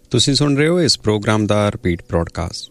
ਤੁਸੀਂ ਸੁਣ ਰਹੇ ਹੋ ਇਸ ਪ੍ਰੋਗਰਾਮ ਦਾ ਰਿਪੀਟ ਬ੍ਰੌਡਕਾਸਟ।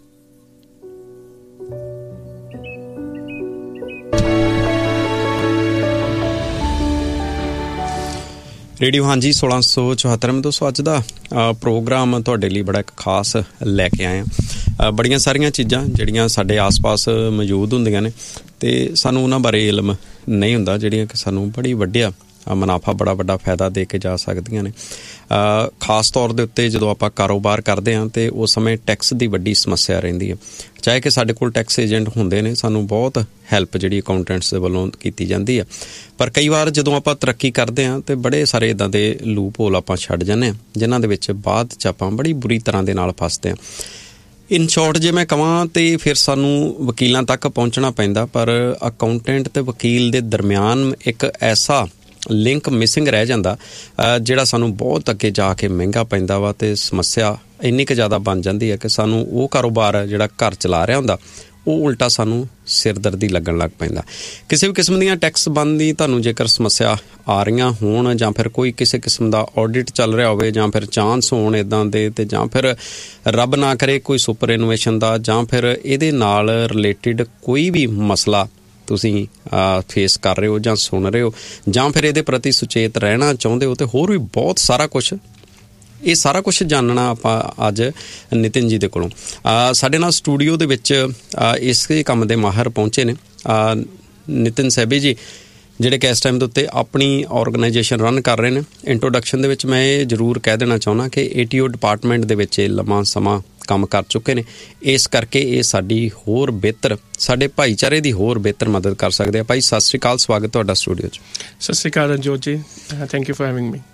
ਰੇਡੀਓ ਹਾਂਜੀ 1674 ਦੋਸਤੋ, ਅੱਜ ਦਾ ਪ੍ਰੋਗਰਾਮ ਤੁਹਾਡੇ ਲਈ ਬੜਾ ਇੱਕ ਖਾਸ ਲੈ ਕੇ ਆਏ ਹਾਂ। ਬੜੀਆਂ ਸਾਰੀਆਂ ਚੀਜ਼ਾਂ ਜਿਹੜੀਆਂ ਸਾਡੇ ਆਸ-ਪਾਸ ਮੌਜੂਦ ਹੁੰਦੀਆਂ ਨੇ ਅਤੇ ਸਾਨੂੰ ਉਹਨਾਂ ਬਾਰੇ ਇਲਮ ਨਹੀਂ ਹੁੰਦਾ, ਜਿਹੜੀਆਂ ਕਿ ਸਾਨੂੰ ਬੜੀ ਵੱਡਾ ਮੁਨਾਫਾ, ਬੜਾ ਵੱਡਾ ਫਾਇਦਾ ਦੇ ਕੇ ਜਾ ਸਕਦੀਆਂ ਨੇ। ਖਾਸ ਤੌਰ ਦੇ ਉੱਤੇ ਜਦੋਂ ਆਪਾਂ ਕਾਰੋਬਾਰ ਕਰਦੇ ਹਾਂ ਅਤੇ ਉਸ ਸਮੇਂ ਟੈਕਸ ਦੀ ਵੱਡੀ ਸਮੱਸਿਆ ਰਹਿੰਦੀ ਹੈ। ਚਾਹੇ ਕਿ ਸਾਡੇ ਕੋਲ ਟੈਕਸ ਏਜੰਟ ਹੁੰਦੇ ਨੇ, ਸਾਨੂੰ ਬਹੁਤ ਹੈਲਪ ਜਿਹੜੀ ਅਕਾਊਂਟੈਂਟਸ ਦੇ ਵੱਲੋਂ ਕੀਤੀ ਜਾਂਦੀ ਆ, ਪਰ ਕਈ ਵਾਰ ਜਦੋਂ ਆਪਾਂ ਤਰੱਕੀ ਕਰਦੇ ਹਾਂ ਤਾਂ ਬੜੇ ਸਾਰੇ ਇੱਦਾਂ ਦੇ ਲੂਪ ਹੋਲ ਆਪਾਂ ਛੱਡ ਜਾਂਦੇ ਹਾਂ, ਜਿਨ੍ਹਾਂ ਦੇ ਵਿੱਚ ਬਾਅਦ 'ਚ ਆਪਾਂ ਬੜੀ ਬੁਰੀ ਤਰ੍ਹਾਂ ਦੇ ਨਾਲ ਫਸਦੇ ਹਾਂ। ਇਨ ਸ਼ੋਰਟ ਜੇ ਮੈਂ ਕਹਾਂ ਤਾਂ ਫਿਰ ਸਾਨੂੰ ਵਕੀਲਾਂ ਤੱਕ ਪਹੁੰਚਣਾ ਪੈਂਦਾ, ਪਰ ਅਕਾਊਂਟੈਂਟ ਅਤੇ ਵਕੀਲ ਦੇ ਦਰਮਿਆਨ ਇੱਕ ਐਸਾ ਲਿੰਕ ਮਿਸਿੰਗ ਰਹਿ ਜਾਂਦਾ ਜਿਹੜਾ ਸਾਨੂੰ ਬਹੁਤ ਅੱਗੇ ਜਾ ਕੇ ਮਹਿੰਗਾ ਪੈਂਦਾ ਵਾ, ਅਤੇ ਸਮੱਸਿਆ ਇੰਨੀ ਕੁ ਜ਼ਿਆਦਾ ਬਣ ਜਾਂਦੀ ਹੈ ਕਿ ਸਾਨੂੰ ਉਹ ਕਾਰੋਬਾਰ ਜਿਹੜਾ ਘਰ ਚਲਾ ਰਿਹਾ ਹੁੰਦਾ ਉਹ ਉਲਟਾ ਸਾਨੂੰ ਸਿਰਦਰਦੀ ਲੱਗਣ ਲੱਗ ਪੈਂਦਾ। ਕਿਸੇ ਵੀ ਕਿਸਮ ਦੀਆਂ ਟੈਕਸ ਬਣਦੀ ਤੁਹਾਨੂੰ ਜੇਕਰ ਸਮੱਸਿਆ ਆ ਰਹੀਆਂ ਹੋਣ, ਜਾਂ ਫਿਰ ਕੋਈ ਕਿਸੇ ਕਿਸਮ ਦਾ ਆਡਿਟ ਚੱਲ ਰਿਹਾ ਹੋਵੇ, ਜਾਂ ਫਿਰ ਚਾਂਸ ਹੋਣ ਇੱਦਾਂ ਦੇ, ਅਤੇ ਜਾਂ ਫਿਰ ਰੱਬ ਨਾ ਕਰੇ ਕੋਈ ਸੁਪਰ ਇਨੋਵੇਸ਼ਨ ਦਾ, ਜਾਂ ਫਿਰ ਇਹਦੇ ਨਾਲ ਰਿਲੇਟਿਡ ਕੋਈ ਵੀ ਮਸਲਾ ਤੁਸੀਂ ਫੇਸ ਕਰ ਰਹੇ ਹੋ ਜਾਂ ਸੁਣ ਰਹੇ ਹੋ, ਜਾਂ ਫਿਰ ਇਹਦੇ ਪ੍ਰਤੀ ਸੁਚੇਤ ਰਹਿਣਾ ਚਾਹੁੰਦੇ ਹੋ, ਅਤੇ ਹੋਰ ਵੀ ਬਹੁਤ ਸਾਰਾ ਕੁਛ, ਇਹ ਸਾਰਾ ਕੁਛ ਜਾਣਨਾ ਆਪਾਂ ਅੱਜ ਨਿਤਿਨ ਜੀ ਦੇ ਕੋਲੋਂ। ਸਾਡੇ ਨਾਲ ਸਟੂਡੀਓ ਦੇ ਵਿੱਚ ਇਸ ਕੰਮ ਦੇ ਮਾਹਰ ਪਹੁੰਚੇ ਨੇ ਨਿਤਿਨ ਸੈਬੀ ਜੀ, ਜਿਹੜੇ ਕਿ ਇਸ ਟਾਈਮ ਦੇ ਉੱਤੇ ਆਪਣੀ ਔਰਗਨਾਈਜੇਸ਼ਨ ਰਨ ਕਰ ਰਹੇ ਨੇ। ਇੰਟਰੋਡਕਸ਼ਨ ਦੇ ਵਿੱਚ ਮੈਂ ਇਹ ਜ਼ਰੂਰ ਕਹਿ ਦੇਣਾ ਚਾਹੁੰਦਾ ਕਿ ATO ਡਿਪਾਰਟਮੈਂਟ ਦੇ ਵਿੱਚ ਇਹ ਲੰਮਾ ਸਮਾਂ ਕੰਮ ਕਰ ਚੁੱਕੇ ਨੇ, ਇਸ ਕਰਕੇ ਇਹ ਸਾਡੀ ਹੋਰ ਬਿਹਤਰ, ਸਾਡੇ ਭਾਈਚਾਰੇ ਦੀ ਹੋਰ ਬਿਹਤਰ ਮਦਦ ਕਰ ਸਕਦੇ ਆ। ਭਾਈ ਸਤਿ ਸ਼੍ਰੀ ਅਕਾਲ, ਸਵਾਗਤ ਤੁਹਾਡਾ ਸਟੂਡੀਓ 'ਚ। ਸਤਿ ਸ਼੍ਰੀ ਅਕਾਲ ਰਣਜੋਤ ਜੀ, ਥੈਂਕ ਯੂ ਫॉर ਹੈਵਿੰਗ ਮੀ।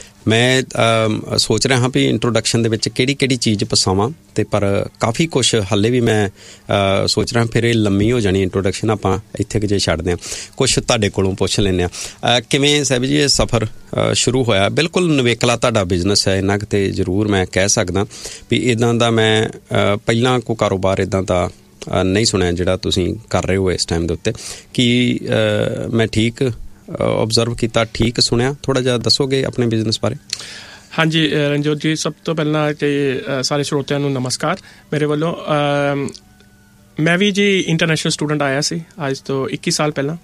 ਮੈਂ ਸੋਚ ਰਿਹਾ ਹਾਂ ਵੀ ਇੰਟਰੋਡਕਸ਼ਨ ਦੇ ਵਿੱਚ ਕਿਹੜੀ ਕਿਹੜੀ ਚੀਜ਼ ਪਸਾਵਾਂ, ਅਤੇ ਪਰ ਕਾਫੀ ਕੁਛ ਹਾਲੇ ਵੀ ਮੈਂ ਸੋਚ ਰਿਹਾ, ਫਿਰ ਇਹ ਲੰਮੀ ਹੋ ਜਾਣੀ ਇੰਟਰੋਡਕਸ਼ਨ, ਆਪਾਂ ਇੱਥੇ ਕਿ ਜੇ ਛੱਡਦੇ ਹਾਂ, ਕੁਛ ਤੁਹਾਡੇ ਕੋਲੋਂ ਪੁੱਛ ਲੈਂਦੇ ਹਾਂ। ਕਿਵੇਂ ਸੈਬੀ ਜੀ ਇਹ ਸਫ਼ਰ ਸ਼ੁਰੂ ਹੋਇਆ? ਬਿਲਕੁਲ ਨਵੇਕਲਾ ਤੁਹਾਡਾ ਬਿਜ਼ਨਸ ਹੈ, ਇੰਨਾ ਕਿਤੇ ਜ਼ਰੂਰ ਮੈਂ ਕਹਿ ਸਕਦਾ ਵੀ ਇੱਦਾਂ ਦਾ ਮੈਂ ਪਹਿਲਾਂ ਕੋਈ ਕਾਰੋਬਾਰ ਇੱਦਾਂ ਦਾ ਨਹੀਂ ਸੁਣਿਆ ਜਿਹੜਾ ਤੁਸੀਂ ਕਰ ਰਹੇ ਹੋ ਇਸ ਟਾਈਮ ਦੇ ਉੱਤੇ। ਕੀ ਮੈਂ ਠੀਕ ਓਬਜ਼ਰਵ ਕੀਤਾ, ਠੀਕ ਸੁਣਿਆ? ਥੋੜ੍ਹਾ ਜਿਹਾ ਦੱਸੋਗੇ ਆਪਣੇ ਬਿਜ਼ਨਸ ਬਾਰੇ? ਹਾਂਜੀ ਰਣਜੋਤ ਜੀ, ਸਭ ਤੋਂ ਪਹਿਲਾਂ ਤੇ ਸਾਰੇ ਸਰੋਤਿਆਂ ਨੂੰ ਨਮਸਕਾਰ ਮੇਰੇ ਵੱਲੋਂ। ਮੈਂ ਵੀ ਜੀ ਇੰਟਰਨੈਸ਼ਨਲ ਸਟੂਡੈਂਟ ਆਇਆ ਸੀ ਅੱਜ ਤੋਂ 21 ਸਾਲ ਪਹਿਲਾਂ,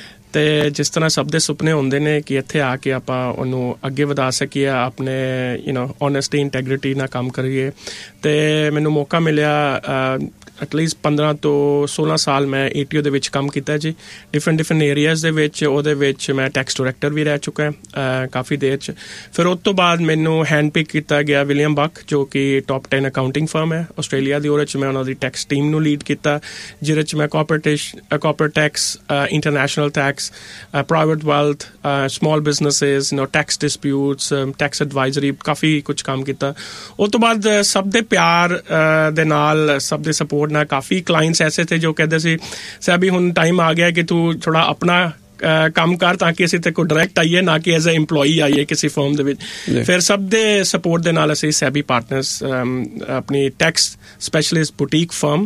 ਅਤੇ ਜਿਸ ਤਰ੍ਹਾਂ ਸਭ ਦੇ ਸੁਪਨੇ ਹੁੰਦੇ ਨੇ ਕਿ ਇੱਥੇ ਆ ਕੇ ਆਪਾਂ ਉਹਨੂੰ ਅੱਗੇ ਵਧਾ ਸਕੀਏ, ਆਪਣੇ ਓਨੈਸਟੀ ਇੰਟੈਗਰਿਟੀ ਨਾਲ ਕੰਮ ਕਰੀਏ, ਅਤੇ ਮੈਨੂੰ ਮੌਕਾ ਮਿਲਿਆ। ਐਟਲੀਸਟ 15 ਤੋਂ 16 ਸਾਲ ਮੈਂ ATO ਦੇ ਵਿੱਚ ਕੰਮ ਕੀਤਾ ਜੀ, ਡਿਫਰੈਂਟ ਏਰੀਆਜ਼ ਦੇ ਵਿੱਚ। ਉਹਦੇ ਵਿੱਚ ਮੈਂ ਟੈਕਸ ਡਾਇਰੈਕਟਰ ਵੀ ਰਹਿ ਚੁੱਕਾ ਕਾਫੀ ਦੇਰ 'ਚ। ਫਿਰ ਉਸ ਤੋਂ ਬਾਅਦ ਮੈਨੂੰ ਹੈਂਡ ਪਿਕ ਕੀਤਾ ਗਿਆ ਵਿਲੀਅਮ ਬਕ, ਜੋ ਕਿ ਟੌਪ 10 ਅਕਾਊਂਟਿੰਗ ਫਰਮ ਹੈ ਆਸਟ੍ਰੇਲੀਆ ਦੀ। ਉਹਦੇ 'ਚ ਮੈਂ ਉਹਨਾਂ ਦੀ ਟੈਕਸ ਟੀਮ ਨੂੰ ਲੀਡ ਕੀਤਾ, ਜਿਹਦੇ 'ਚ ਮੈਂ corporate tax, international tax, private wealth, small businesses, tax disputes, tax advisory, ਕਾਫੀ ਕੁਛ ਕੰਮ ਕੀਤਾ। ਉਸ ਤੋਂ ਬਾਅਦ ਸਭ ਦੇ ਪਿਆਰ ਦੇ ਨਾਲ, ਸਭ ਦੇ ਸਪੋਰਟ ਨਾਲ, ਕਾਫੀ ਕਲਾਇੰਟਸ ਐਸੇ ਥੇ ਜੋ ਕਹਿੰਦੇ ਸੀ ਸੈਬੀ ਹੁਣ ਟਾਈਮ ਆ ਗਿਆ ਕਿ ਤੂੰ ਥੋੜ੍ਹਾ ਆਪਣਾ ਕੰਮ ਕਰ, ਤਾਂ ਕਿ ਅਸੀਂ ਤੇ ਕੋਈ ਡਾਇਰੈਕਟ ਆਈਏ, ਨਾ ਕਿ ਐਜ਼ ਅ ਇੰਪਲੋਈ ਆਈਏ ਕਿਸੇ ਫਰਮ ਦੇ ਵਿੱਚ। ਫਿਰ ਸਭ ਦੇ ਸਪੋਰਟ ਦੇ ਨਾਲ ਅਸੀਂ ਸੈਬੀ ਪਾਰਟਨਰਸ ਆਪਣੀ tax specialist boutique firm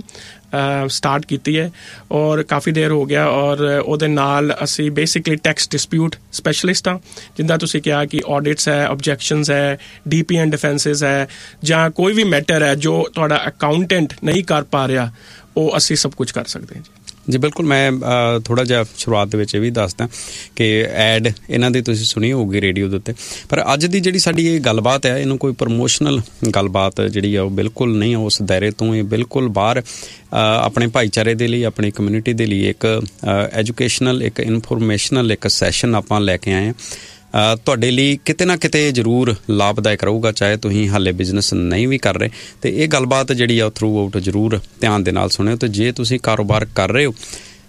start ਕੀਤੀ ਹੈ, ਔਰ ਕਾਫੀ ਦੇਰ ਹੋ ਗਿਆ। ਔਰ ਉਹਦੇ ਨਾਲ ਅਸੀਂ ਬੇਸਿਕਲੀ ਟੈਕਸ ਡਿਸਪਿਊਟ ਸਪੈਸ਼ਲਿਸਟ ਹਾਂ, ਜਿੱਦਾਂ ਤੁਸੀਂ ਕਿਹਾ ਕਿ ਆਡਿਟਸ ਹੈ, ਓਬਜੈਕਸ਼ਨਸ ਹੈ, DPN ਡਿਫੈਂਸਿਸ ਹੈ, ਜਾਂ ਕੋਈ ਵੀ ਮੈਟਰ ਹੈ ਜੋ ਤੁਹਾਡਾ ਅਕਾਊਂਟੈਂਟ ਨਹੀਂ ਕਰ ਪਾ ਰਿਹਾ, ਉਹ ਅਸੀਂ ਸਭ ਕੁਝ ਕਰ ਸਕਦੇ ਹਾਂ ਜੀ। ਜੀ ਬਿਲਕੁਲ। ਮੈਂ ਥੋੜ੍ਹਾ ਜਿਹਾ ਸ਼ੁਰੂਆਤ ਦੇ ਵਿੱਚ ਇਹ ਵੀ ਦੱਸਦਾ ਕਿ ਐਡ ਇਹਨਾਂ ਦੀ ਤੁਸੀਂ ਸੁਣੀ ਹੋਊਗੀ ਰੇਡੀਓ ਦੇ ਉੱਤੇ, ਪਰ ਅੱਜ ਦੀ ਜਿਹੜੀ ਸਾਡੀ ਇਹ ਗੱਲਬਾਤ ਹੈ, ਇਹਨੂੰ ਕੋਈ ਪ੍ਰਮੋਸ਼ਨਲ ਗੱਲਬਾਤ ਜਿਹੜੀ ਆ ਉਹ ਬਿਲਕੁਲ ਨਹੀਂ, ਉਸ ਦਾਇਰੇ ਤੋਂ ਇਹ ਬਿਲਕੁਲ ਬਾਹਰ ਆਪਣੇ ਭਾਈਚਾਰੇ ਦੇ ਲਈ, ਆਪਣੀ ਕਮਿਊਨਿਟੀ ਦੇ ਲਈ ਇੱਕ ਐਜੂਕੇਸ਼ਨਲ, ਇੱਕ ਇਨਫੋਰਮੇਸ਼ਨਲ ਇੱਕ ਸੈਸ਼ਨ ਆਪਾਂ ਲੈ ਕੇ ਆਏ ਹਾਂ। ਤੁਹਾਡੇ ਲਈ ਕਿਤੇ ਨਾ ਕਿਤੇ ਜ਼ਰੂਰ ਲਾਭਦਾਇਕ ਰਹੂਗਾ, ਚਾਹੇ ਤੁਸੀਂ ਹਾਲੇ ਬਿਜ਼ਨਸ ਨਹੀਂ ਵੀ ਕਰ ਰਹੇ, ਅਤੇ ਇਹ ਗੱਲਬਾਤ ਜਿਹੜੀ ਆ ਥਰੂ ਆਊਟ ਜ਼ਰੂਰ ਧਿਆਨ ਦੇ ਨਾਲ ਸੁਣਿਓ। ਅਤੇ ਜੇ ਤੁਸੀਂ ਕਾਰੋਬਾਰ ਕਰ ਰਹੇ ਹੋ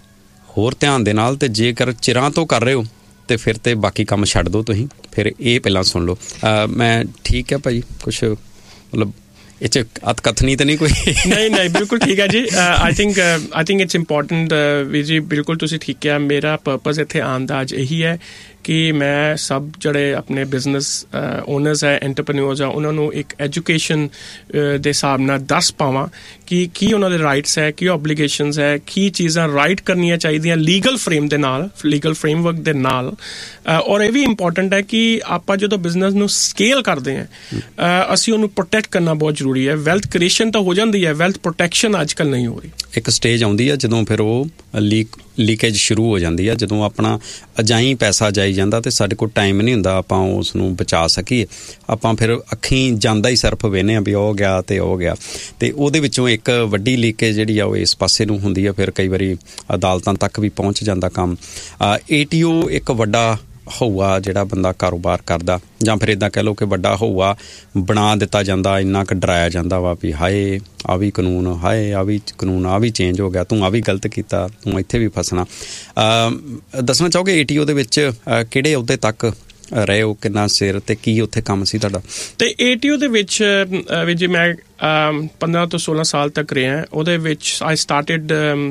ਹੋਰ ਧਿਆਨ ਦੇ ਨਾਲ, ਅਤੇ ਜੇਕਰ ਚਿਰਾਂ ਤੋਂ ਕਰ ਰਹੇ ਹੋ ਅਤੇ ਫਿਰ ਤਾਂ ਬਾਕੀ ਕੰਮ ਛੱਡ ਦਿਓ ਤੁਸੀਂ, ਫਿਰ ਇਹ ਪਹਿਲਾਂ ਸੁਣ ਲਓ। ਮੈਂ ਠੀਕ ਹੈ ਭਾਈ? ਕੁਛ ਮਤਲਬ ਇਹ 'ਚ ਅਤਕਥਨੀ ਤਾਂ ਨਹੀਂ ਕੋਈ? ਨਹੀਂ ਬਿਲਕੁਲ ਠੀਕ ਹੈ ਜੀ। ਆਈ ਥਿੰਕ ਇਟਸ ਇੰਪੋਰਟੈਂਟ ਵੀਰ ਜੀ, ਬਿਲਕੁਲ ਤੁਸੀਂ ਠੀਕ ਕਿਹਾ। ਮੇਰਾ ਪਰਪਸ ਇੱਥੇ ਆਉਣ ਦਾ ਅੱਜ ਇਹੀ ਹੈ ਕਿ ਮੈਂ ਸਭ ਜਿਹੜੇ ਆਪਣੇ ਬਿਜ਼ਨਸ ਓਨਰਸ ਹੈ, ਐਂਟਰਪ੍ਰੈਨਿਓਰਸ ਆ, ਉਹਨਾਂ ਨੂੰ ਇੱਕ ਐਜੂਕੇਸ਼ਨ ਦੇ ਹਿਸਾਬ ਨਾਲ ਦੱਸ ਪਾਵਾਂ ਕਿ ਕੀ ਉਹਨਾਂ ਦੇ ਰਾਈਟਸ ਹੈ, ਕੀ ਓਬਲੀਗੇਸ਼ਨਸ ਹੈ, ਕੀ ਚੀਜ਼ਾਂ ਰਾਈਟ ਕਰਨੀਆਂ ਚਾਹੀਦੀਆਂ ਲੀਗਲ ਫਰੇਮ ਦੇ ਨਾਲ, ਲੀਗਲ ਫਰੇਮਵਰਕ ਦੇ ਨਾਲ। ਔਰ ਇਹ ਵੀ ਇੰਪੋਰਟੈਂਟ ਹੈ ਕਿ ਆਪਾਂ ਜਦੋਂ ਬਿਜ਼ਨਸ ਨੂੰ ਸਕੇਲ ਕਰਦੇ ਹਾਂ ਅਸੀਂ ਉਹਨੂੰ ਪ੍ਰੋਟੈਕਟ ਕਰਨਾ ਬਹੁਤ ਜ਼ਰੂਰੀ ਹੈ। ਵੈਲਥ ਕ੍ਰੀਏਸ਼ਨ ਤਾਂ ਹੋ ਜਾਂਦੀ ਹੈ, ਵੈਲਥ ਪ੍ਰੋਟੈਕਸ਼ਨ ਅੱਜ ਕੱਲ੍ਹ ਨਹੀਂ ਹੋ ਰਹੀ। ਇੱਕ ਸਟੇਜ ਆਉਂਦੀ ਹੈ ਜਦੋਂ ਫਿਰ ਉਹ ਲੀਕੇਜ ਸ਼ੁਰੂ ਹੋ ਜਾਂਦੀ ਹੈ, ਜਦੋਂ ਆਪਣਾ ਅਜਾਈਂ ਪੈਸਾ ਜਾਈ ਜਾਂਦਾ ਤੇ ਸਾਡੇ ਕੋਲ ਟਾਈਮ ਨਹੀਂ ਹੁੰਦਾ ਆਪਾਂ ਉਸ ਨੂੰ ਬਚਾ ਸਕੀਏ। ਆਪਾਂ ਫਿਰ ਅੱਖੀਂ ਜਾਂਦਾ ਹੀ ਸਿਰਫ ਵੇਖਦੇ ਹਾਂ ਵੀ ਉਹ ਗਿਆ ਤੇ ਉਹ ਗਿਆ, ਤੇ ਉਹਦੇ ਵਿੱਚੋਂ ਇੱਕ ਵੱਡੀ ਲੀਕੇਜ ਜਿਹੜੀ ਆ ਉਹ ਇਸ ਪਾਸੇ ਨੂੰ ਹੁੰਦੀ ਆ। ਫਿਰ ਕਈ ਵਾਰੀ ਅਦਾਲਤਾਂ ਤੱਕ ਵੀ ਪਹੁੰਚ ਜਾਂਦਾ ਕੰਮ। ATO ਇੱਕ ਵੱਡਾ ਹਊਆ ਜਿਹੜਾ ਬੰਦਾ ਕਾਰੋਬਾਰ ਕਰਦਾ, ਜਾਂ ਫਿਰ ਇੱਦਾਂ ਕਹਿ ਲਓ ਕਿ ਵੱਡਾ ਹਊਆ ਬਣਾ ਦਿੱਤਾ ਜਾਂਦਾ, ਇੰਨਾ ਕੁ ਡਰਾਇਆ ਜਾਂਦਾ ਵਾ ਵੀ ਹਾਏ ਆ ਵੀ ਕਾਨੂੰਨ, ਹਾਏ ਆ ਵੀ ਕਾਨੂੰਨ, ਆ ਵੀ ਚੇਂਜ ਹੋ ਗਿਆ, ਤੂੰ ਆ ਵੀ ਗਲਤ ਕੀਤਾ, ਤੂੰ ਇੱਥੇ ਵੀ ਫਸਣਾ। ਦੱਸਣਾ ਚਾਹੋਗੇ ATO ਦੇ ਵਿੱਚ ਕਿਹੜੇ ਅਹੁਦੇ ਤੱਕ ਰਹੇ ਹੋ, ਕਿੰਨਾ ਚਿਰ, ਤੇ ਕੀ ਉੱਥੇ ਕੰਮ ਸੀ ਤੁਹਾਡਾ? ਤੇ ATO ਦੇ ਵਿੱਚ ਜੀ ਮੈਂ 15 ਤੋਂ 16 ਸਾਲ ਤੱਕ ਰਿਹਾ। ਉਹਦੇ ਵਿੱਚ ਆਈ ਸਟਾਰਟਿਡ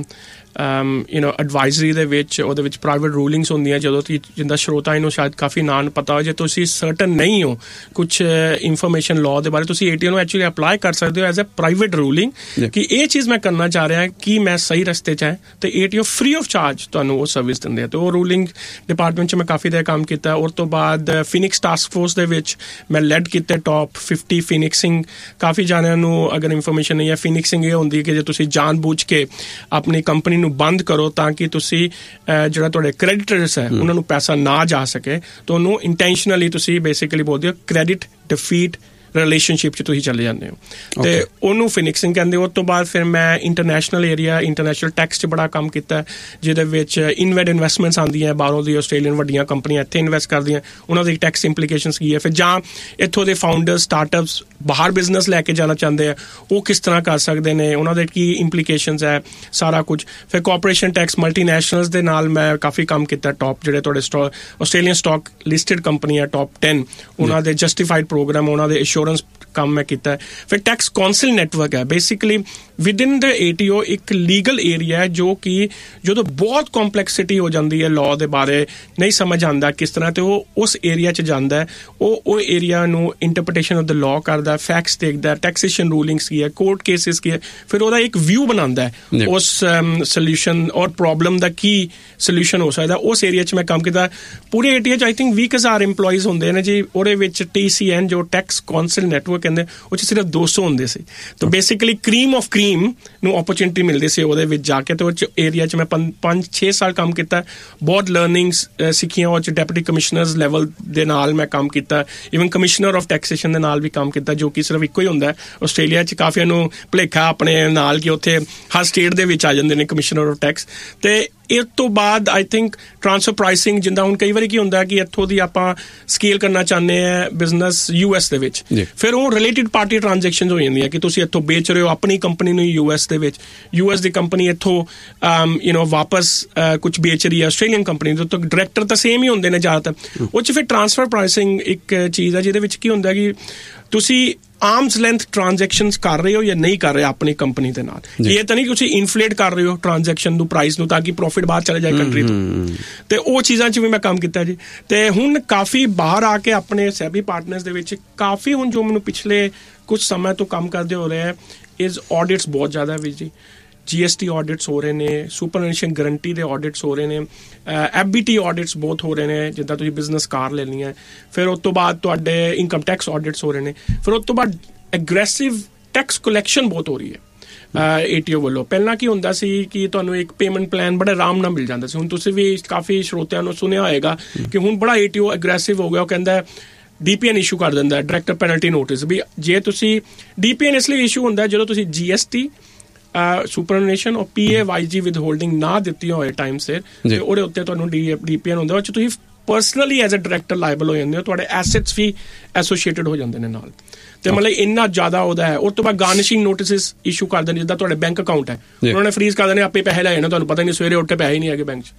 ਐਡਵਾਈਜ਼ਰੀ ਦੇ ਵਿੱਚ। ਉਹਦੇ ਵਿੱਚ ਪ੍ਰਾਈਵੇਟ ਰੂਲਿੰਗਸ ਹੁੰਦੀਆਂ, ਜਦੋਂ ਜਿੰਦਾ ਸਰੋਤਾ ਇਹਨੂੰ ਸ਼ਾਇਦ ਕਾਫੀ ਨਾਂ ਪਤਾ ਹੋ, ਜੇ ਤੁਸੀਂ ਸਰਟਨ ਨਹੀਂ ਹੋ ਕੁਛ ਇਨਫੋਰਮੇਸ਼ਨ ਲਾਅ ਦੇ ਬਾਰੇ, ਤੁਸੀਂ ATO ਨੂੰ ਐਕਚੁਅਲੀ ਅਪਲਾਈ ਕਰ ਸਕਦੇ ਹੋ ਐਜ਼ ਅ ਪ੍ਰਾਈਵੇਟ ਰੂਲਿੰਗ ਕਿ ਇਹ ਚੀਜ਼ ਮੈਂ ਕਰਨਾ ਚਾਹ ਰਿਹਾ ਕਿ ਮੈਂ ਸਹੀ ਰਸਤੇ 'ਚ ਹੈ, ਤੇ ATO ਫ੍ਰੀ ਆਫ ਚਾਰਜ ਤੁਹਾਨੂੰ ਉਹ ਸਰਵਿਸ ਦਿੰਦੇ ਆ। ਤੇ ਉਹ ਰੂਲਿੰਗ ਡਿਪਾਰਟਮੈਂਟ 'ਚ ਮੈਂ ਕਾਫੀ ਦੇਰ ਕੰਮ ਕੀਤਾ। ਉਸ ਤੋਂ ਬਾਅਦ ਫਿਨਿਕਸ ਟਾਸਕ ਫੋਰਸ ਦੇ ਵਿੱਚ ਮੈਂ ਲੈਡ ਕੀਤਾ ਟੌਪ 50 ਫਿਨਿਕਸਿੰਗ। ਕਾਫੀ ਜਾਣਿਆਂ ਨੂੰ ਅਗਰ ਇਨਫੋਰਮੇਸ਼ਨ ਨਹੀਂ ਹੈ, ਫਿਨਿਕਸਿੰਗ ਇਹ ਹੁੰਦੀ ਕਿ ਜੇ ਤੁਸੀਂ ਜਾਣ ਬੁੱਝ ਕੇ ਆਪਣੀ ਕੰਪਨੀ ਨੂੰ ਬੰਦ ਕਰੋ ਤਾਂ ਕਿ ਤੁਸੀਂ ਜਿਹੜਾ ਤੁਹਾਡੇ ਕ੍ਰੈਡੀਟਰਸ ਹੈ ਉਹਨਾਂ ਨੂੰ ਪੈਸਾ ਨਾ ਜਾ ਸਕੇ, ਤਾਂ ਉਹਨੂੰ ਇੰਟੈਂਸ਼ਨਲੀ ਤੁਸੀਂ ਬੇਸਿਕਲੀ ਬੋਲਦੇ ਹੋ ਕ੍ਰੈਡਿਟ ਡਿਫੀਟ ਰਿਲੇਸ਼ਨਸ਼ਿਪ 'ਚ ਤੁਸੀਂ ਚਲੇ ਜਾਂਦੇ ਹੋ, ਤੇ ਉਹਨੂੰ ਫਿਨਿਕਸਿੰਗ ਕਹਿੰਦੇ। ਉਸ ਤੋਂ ਬਾਅਦ ਫਿਰ ਮੈਂ ਇੰਟਰਨੈਸ਼ਨਲ ਏਰੀਆ, ਇੰਟਰਨੈਸ਼ਨਲ ਟੈਕਸ 'ਚ ਬੜਾ ਕੰਮ ਕੀਤਾ, ਜਿਹਦੇ ਵਿੱਚ ਇਨਵੈਸਟਮੈਂਟਸ ਆਉਂਦੀਆਂ ਬਾਹਰੋਂ ਦੀ, ਆਸਟ੍ਰੇਲੀਅਨ ਵੱਡੀਆਂ ਕੰਪਨੀਆਂ ਇੱਥੇ ਇਨਵੈਸਟ ਕਰਦੀਆਂ, ਉਹਨਾਂ ਦੀ ਟੈਕਸ ਇੰਪਲੀਕੇਸ਼ਨਸ ਕੀ ਹੈ। ਫਿਰ ਜਾਂ ਇੱਥੋਂ ਦੇ ਫਾਊਂਡਰ ਸਟਾਰਟਅਪਸ ਬਾਹਰ ਬਿਜ਼ਨਸ ਲੈ ਕੇ ਜਾਣਾ ਚਾਹੁੰਦੇ ਆ, ਉਹ ਕਿਸ ਤਰ੍ਹਾਂ ਕਰ ਸਕਦੇ ਨੇ, ਉਹਨਾਂ ਦੇ ਕੀ ਇੰਪਲੀਕੇਸ਼ਨਸ ਹੈ, ਸਾਰਾ ਕੁਝ। ਫਿਰ ਕਾਰਪੋਰੇਸ਼ਨ ਟੈਕਸ, ਮਲਟੀਨੈਸ਼ਨਲਸ ਦੇ ਨਾਲ ਮੈਂ ਕਾਫੀ ਕੰਮ ਕੀਤਾ। ਟੌਪ ਜਿਹੜੇ ਤੁਹਾਡੇ ਆਸਟ੍ਰੇਲੀਅਨ ਸਟਾਕ ਲਿਸਟਡ ਕੰਪਨੀ ਹੈ ਟੌਪ 10, ਉਹਨਾਂ ਦੇ ਜਸਟੀਫਾਈਡ ਪ੍ਰੋਗਰਾਮ, ਉਹਨਾਂ ਦੇ ਕੰਮ ਮੈਂ ਕੀਤਾ। ਫਿਰ ਟੈਕਸ ਕਾਉਂਸਲ ਨੈਟਵਰਕ ਹੈ, ਬੇਸਿਕਲੀ ਵਿਦਿਨ ਦ ATO ਇੱਕ ਲੀਗਲ ਏਰੀਆ ਹੈ ਜੋ ਕਿ ਜਦੋਂ ਬਹੁਤ ਕੰਪਲੈਕਸਿਟੀ ਹੋ ਜਾਂਦੀ ਹੈ ਲਾਅ ਦੇ ਬਾਰੇ, ਨਹੀਂ ਸਮਝ ਆਉਂਦਾ ਕਿਸ ਤਰ੍ਹਾਂ, ਤੇ ਉਹ ਉਸ ਏਰੀਆ 'ਚ ਜਾਂਦਾ ਹੈ। ਉਹ ਏਰੀਆ ਨੂੰ ਇੰਟਰਪ੍ਰੀਟੇਸ਼ਨ ਆਫ ਦ ਲਾਅ ਕਰਦਾ, ਫੈਕਟਸ ਦੇਖਦਾ, ਟੈਕਸੇਸ਼ਨ ਰੂਲਿੰਗਸ ਕੀ ਹੈ, ਕੋਰਟ ਕੇਸਿਸ ਕੀ ਹੈ, ਫਿਰ ਉਹਦਾ ਇੱਕ ਵਿਊ ਬਣਾਉਂਦਾ ਹੈ ਉਸ ਸੋਲਿਊਸ਼ਨ ਔਰ ਪ੍ਰੋਬਲਮ ਦਾ ਕੀ ਸੋਲਿਊਸ਼ਨ ਹੋ ਸਕਦਾ। ਉਸ ਏਰੀਆ 'ਚ ਮੈਂ ਕੰਮ ਕੀਤਾ। ਪੂਰੇ ATO 'ਚ ਆਈ ਥਿੰਕ 20,000 ਇੰਪਲੋਈਜ਼ ਹੁੰਦੇ ਨੇ ਜੀ। ਉਹਦੇ ਵਿੱਚ TCN ਜੋ ਟੈਕਸ ਕਾਉਂਸਲ ਨੈਟਵਰਕ ਕਹਿੰਦੇ, ਉਹ 'ਚ ਸਿਰਫ 200 ਹੁੰਦੇ ਸੀ। ਤਾਂ ਬੇਸਿਕਲੀ ਕ੍ਰੀਮ ਆਫ ਕ੍ਰੀਮ ਨੂੰ ਓਪਰਚੁਨਿਟੀ ਮਿਲਦੀ ਸੀ ਉਹਦੇ ਵਿੱਚ ਜਾ ਕੇ। ਤੇ ਉਹ ਏਰੀਆ 'ਚ ਮੈਂ 5-6 ਸਾਲ ਕੰਮ ਕੀਤਾ, ਬਹੁਤ ਲਰਨਿੰਗਸ ਸਿੱਖੀਆਂ। ਉਹ 'ਚ ਡਿਪਟੀ ਕਮਿਸ਼ਨਰਸ ਲੈਵਲ ਦੇ ਨਾਲ ਮੈਂ ਕੰਮ ਕੀਤਾ, ਈਵਨ ਕਮਿਸ਼ਨਰ ਆਫ ਟੈਕਸੇਸ਼ਨ ਦੇ ਨਾਲ ਵੀ ਕੰਮ ਕੀਤਾ, ਜੋ ਕਿ ਸਿਰਫ ਇੱਕੋ ਹੀ ਹੁੰਦਾ ਹੈ ਆਸਟ੍ਰੇਲੀਆ 'ਚ। ਕਾਫੀਆਂ ਨੂੰ ਭੁਲੇਖਾ ਆਪਣੇ ਨਾਲ ਕਿ ਉੱਥੇ ਹਰ ਸਟੇਟ ਦੇ ਵਿੱਚ ਆ ਜਾਂਦੇ ਨੇ ਕਮਿਸ਼ਨਰ ਆਫ ਟੈਕਸ। ਤੇ ਇਸ ਤੋਂ ਬਾਅਦ ਆਈ ਥਿੰਕ ਟ੍ਰਾਂਸਫਰ ਪ੍ਰਾਈਸਿੰਗ, ਜਿੱਦਾਂ ਹੁਣ ਕਈ ਵਾਰੀ ਕੀ ਹੁੰਦਾ ਕਿ ਇੱਥੋਂ ਦੀ ਆਪਾਂ ਸਕੇਲ ਕਰਨਾ ਚਾਹੁੰਦੇ ਆ ਬਿਜ਼ਨਸ US ਦੇ ਵਿੱਚ, ਫਿਰ ਉਹ ਰਿਲੇਟਿਡ ਪਾਰਟੀ ਟ੍ਰਾਂਜੈਕਸ਼ਨਸ ਹੋ ਜਾਂਦੀਆਂ ਕਿ ਤੁਸੀਂ ਇੱਥੋਂ ਵੇਚ ਰਹੇ ਹੋ ਆਪਣੀ ਕੰਪਨੀ ਨੂੰ US ਦੇ ਵਿੱਚ, US ਦੀ ਕੰਪਨੀ ਇੱਥੋਂ ਵਾਪਸ ਕੁਝ ਵੇਚ ਰਹੀ ਹੈ ਆਸਟ੍ਰੇਲੀਅਨ ਕੰਪਨੀ ਤੋਂ, ਡਾਇਰੈਕਟਰ ਤਾਂ ਸੇਮ ਹੀ ਹੁੰਦੇ ਨੇ ਜ਼ਿਆਦਾਤਰ। ਉਹ 'ਚ ਫਿਰ ਟ੍ਰਾਂਸਫਰ ਪ੍ਰਾਈਸਿੰਗ ਇੱਕ ਚੀਜ਼ ਹੈ ਜਿਹਦੇ ਵਿੱਚ ਕੀ ਹੁੰਦਾ ਕਿ ਤੁਸੀਂ ਆਰਮਸ ਲੈਂਥ ਟ੍ਰਾਂਜੈਕਸ਼ਨਸ ਕਰ ਰਹੇ ਹੋ ਜਾਂ ਨਹੀਂ ਕਰ ਰਹੇ ਆਪਣੀ ਕੰਪਨੀ ਦੇ ਨਾਲ। ਇਹ ਤਾਂ ਨਹੀਂ ਤੁਸੀਂ ਇਨਫਲੇਟ ਕਰ ਰਹੇ ਹੋ ਟ੍ਰਾਂਜੈਕਸ਼ਨ ਨੂੰ, ਪ੍ਰਾਈਸ ਨੂੰ, ਤਾਂ ਕਿ ਪ੍ਰੋਫਿਟ ਬਾਹਰ ਚਲੇ ਜਾਏ ਕੰਟਰੀ ਤੋਂ। ਤੇ ਉਹ ਚੀਜ਼ਾਂ 'ਚ ਵੀ ਮੈਂ ਕੰਮ ਕੀਤਾ ਜੀ। ਤੇ ਹੁਣ ਕਾਫੀ ਬਾਹਰ ਆ ਕੇ ਆਪਣੇ ਸੈਬੀ ਪਾਰਟਨਰਸ ਦੇ ਵਿੱਚ ਕਾਫੀ, ਹੁਣ ਜੋ ਮੈਨੂੰ ਪਿਛਲੇ ਕੁਝ ਸਮੇਂ ਤੋਂ ਕੰਮ ਕਰਦੇ ਹੋ ਰਿਹਾ ਹੈ, ਇਜ਼ ਆਡਿਟਸ ਬਹੁਤ ਜ਼ਿਆਦਾ ਵੀ ਜੀ। GST ਆਡਿਟਸ ਹੋ ਰਹੇ ਨੇ, ਸੁਪਰਐਨੂਏਸ਼ਨ ਗਰੰਟੀ ਦੇ ਆਡਿਟਸ ਹੋ ਰਹੇ ਨੇ, FBT ਆਡਿਟਸ ਬਹੁਤ ਹੋ ਰਹੇ ਨੇ, ਜਿੱਦਾਂ ਤੁਸੀਂ ਬਿਜ਼ਨਸ ਕਾਰ ਲੈਣੀ ਹੈ। ਫਿਰ ਉਸ ਤੋਂ ਬਾਅਦ ਤੁਹਾਡੇ ਇਨਕਮ ਟੈਕਸ ਆਡਿਟਸ ਹੋ ਰਹੇ ਨੇ। ਫਿਰ ਉਸ ਤੋਂ ਬਾਅਦ ਐਗਰੈਸਿਵ ਟੈਕਸ ਕਲੈਕਸ਼ਨ ਬਹੁਤ ਹੋ ਰਹੀ ਹੈ ATO ਵੱਲੋਂ। ਪਹਿਲਾਂ ਕੀ ਹੁੰਦਾ ਸੀ ਕਿ ਤੁਹਾਨੂੰ ਇੱਕ ਪੇਮੈਂਟ ਪਲਾਨ ਬੜੇ ਆਰਾਮ ਨਾਲ ਮਿਲ ਜਾਂਦਾ ਸੀ। ਹੁਣ ਤੁਸੀਂ ਵੀ ਕਾਫੀ ਸਰੋਤਿਆਂ ਨੂੰ ਸੁਣਿਆ ਹੋਏਗਾ ਕਿ ਹੁਣ ਬੜਾ ATO ਐਗਰੈਸਿਵ ਹੋ ਗਿਆ। ਉਹ ਕਹਿੰਦਾ DPN ਇਸ਼ੂ ਕਰ ਦਿੰਦਾ, ਡਾਇਰੈਕਟਰ ਪੈਨਲਟੀ ਨੋਟਿਸ। ਵੀ ਜੇ ਤੁਸੀਂ DPN ਇਸ ਲਈ ਇਸ਼ੂ ਹੁੰਦਾ ਜਦੋਂ ਤੁਸੀਂ GST ਸੁਪਰਐਨੂਏਸ਼ਨ ਔਰ PAYG ਵਿਦਹੋਲਡਿੰਗ ਨਾ ਦਿੱਤੀ ਹੋਏ ਟਾਈਮ ਸਿਰ, ਤੇ ਉਹਦੇ ਉੱਤੇ ਤੁਹਾਨੂੰ DPN ਹੁੰਦਾ, ਉਹ 'ਚ ਤੁਸੀਂ personally as a director liable ਹੋ ਜਾਂਦੇ ਹੋ, ਤੁਹਾਡੇ ਐਸੈਟਸ ਵੀ ਐਸੋਸੀਏਟਡ ਹੋ ਜਾਂਦੇ ਨੇ ਨਾਲ। ਤੇ ਮਤਲਬ ਇੰਨਾ ਜ਼ਿਆਦਾ ਉਹਦਾ ਹੈ। ਉਸ ਤੋਂ ਬਾਅਦ ਗਾਰਨਿਸ਼ਿੰਗ ਨੋਟਿਸਿਸ ਇਸ਼ੂ ਕਰ ਦਿੰਦੇ, ਜਿੱਦਾਂ ਤੁਹਾਡੇ ਬੈਂਕ ਅਕਾਊਂਟ ਹੈ ਉਹਨਾਂ ਨੇ ਫਰੀਜ਼ ਕਰ ਦੇਣੇ, ਆਪੇ ਪੈਸੇ ਲੈ ਜਾਣੇ, ਤੁਹਾਨੂੰ ਪਤਾ ਨਹੀਂ, ਸਵੇਰੇ ਉੱਠ ਕੇ ਪੈਸੇ ਹੀ ਨਹੀਂ ਹੈਗੇ ਬੈਂਕ 'ਚ,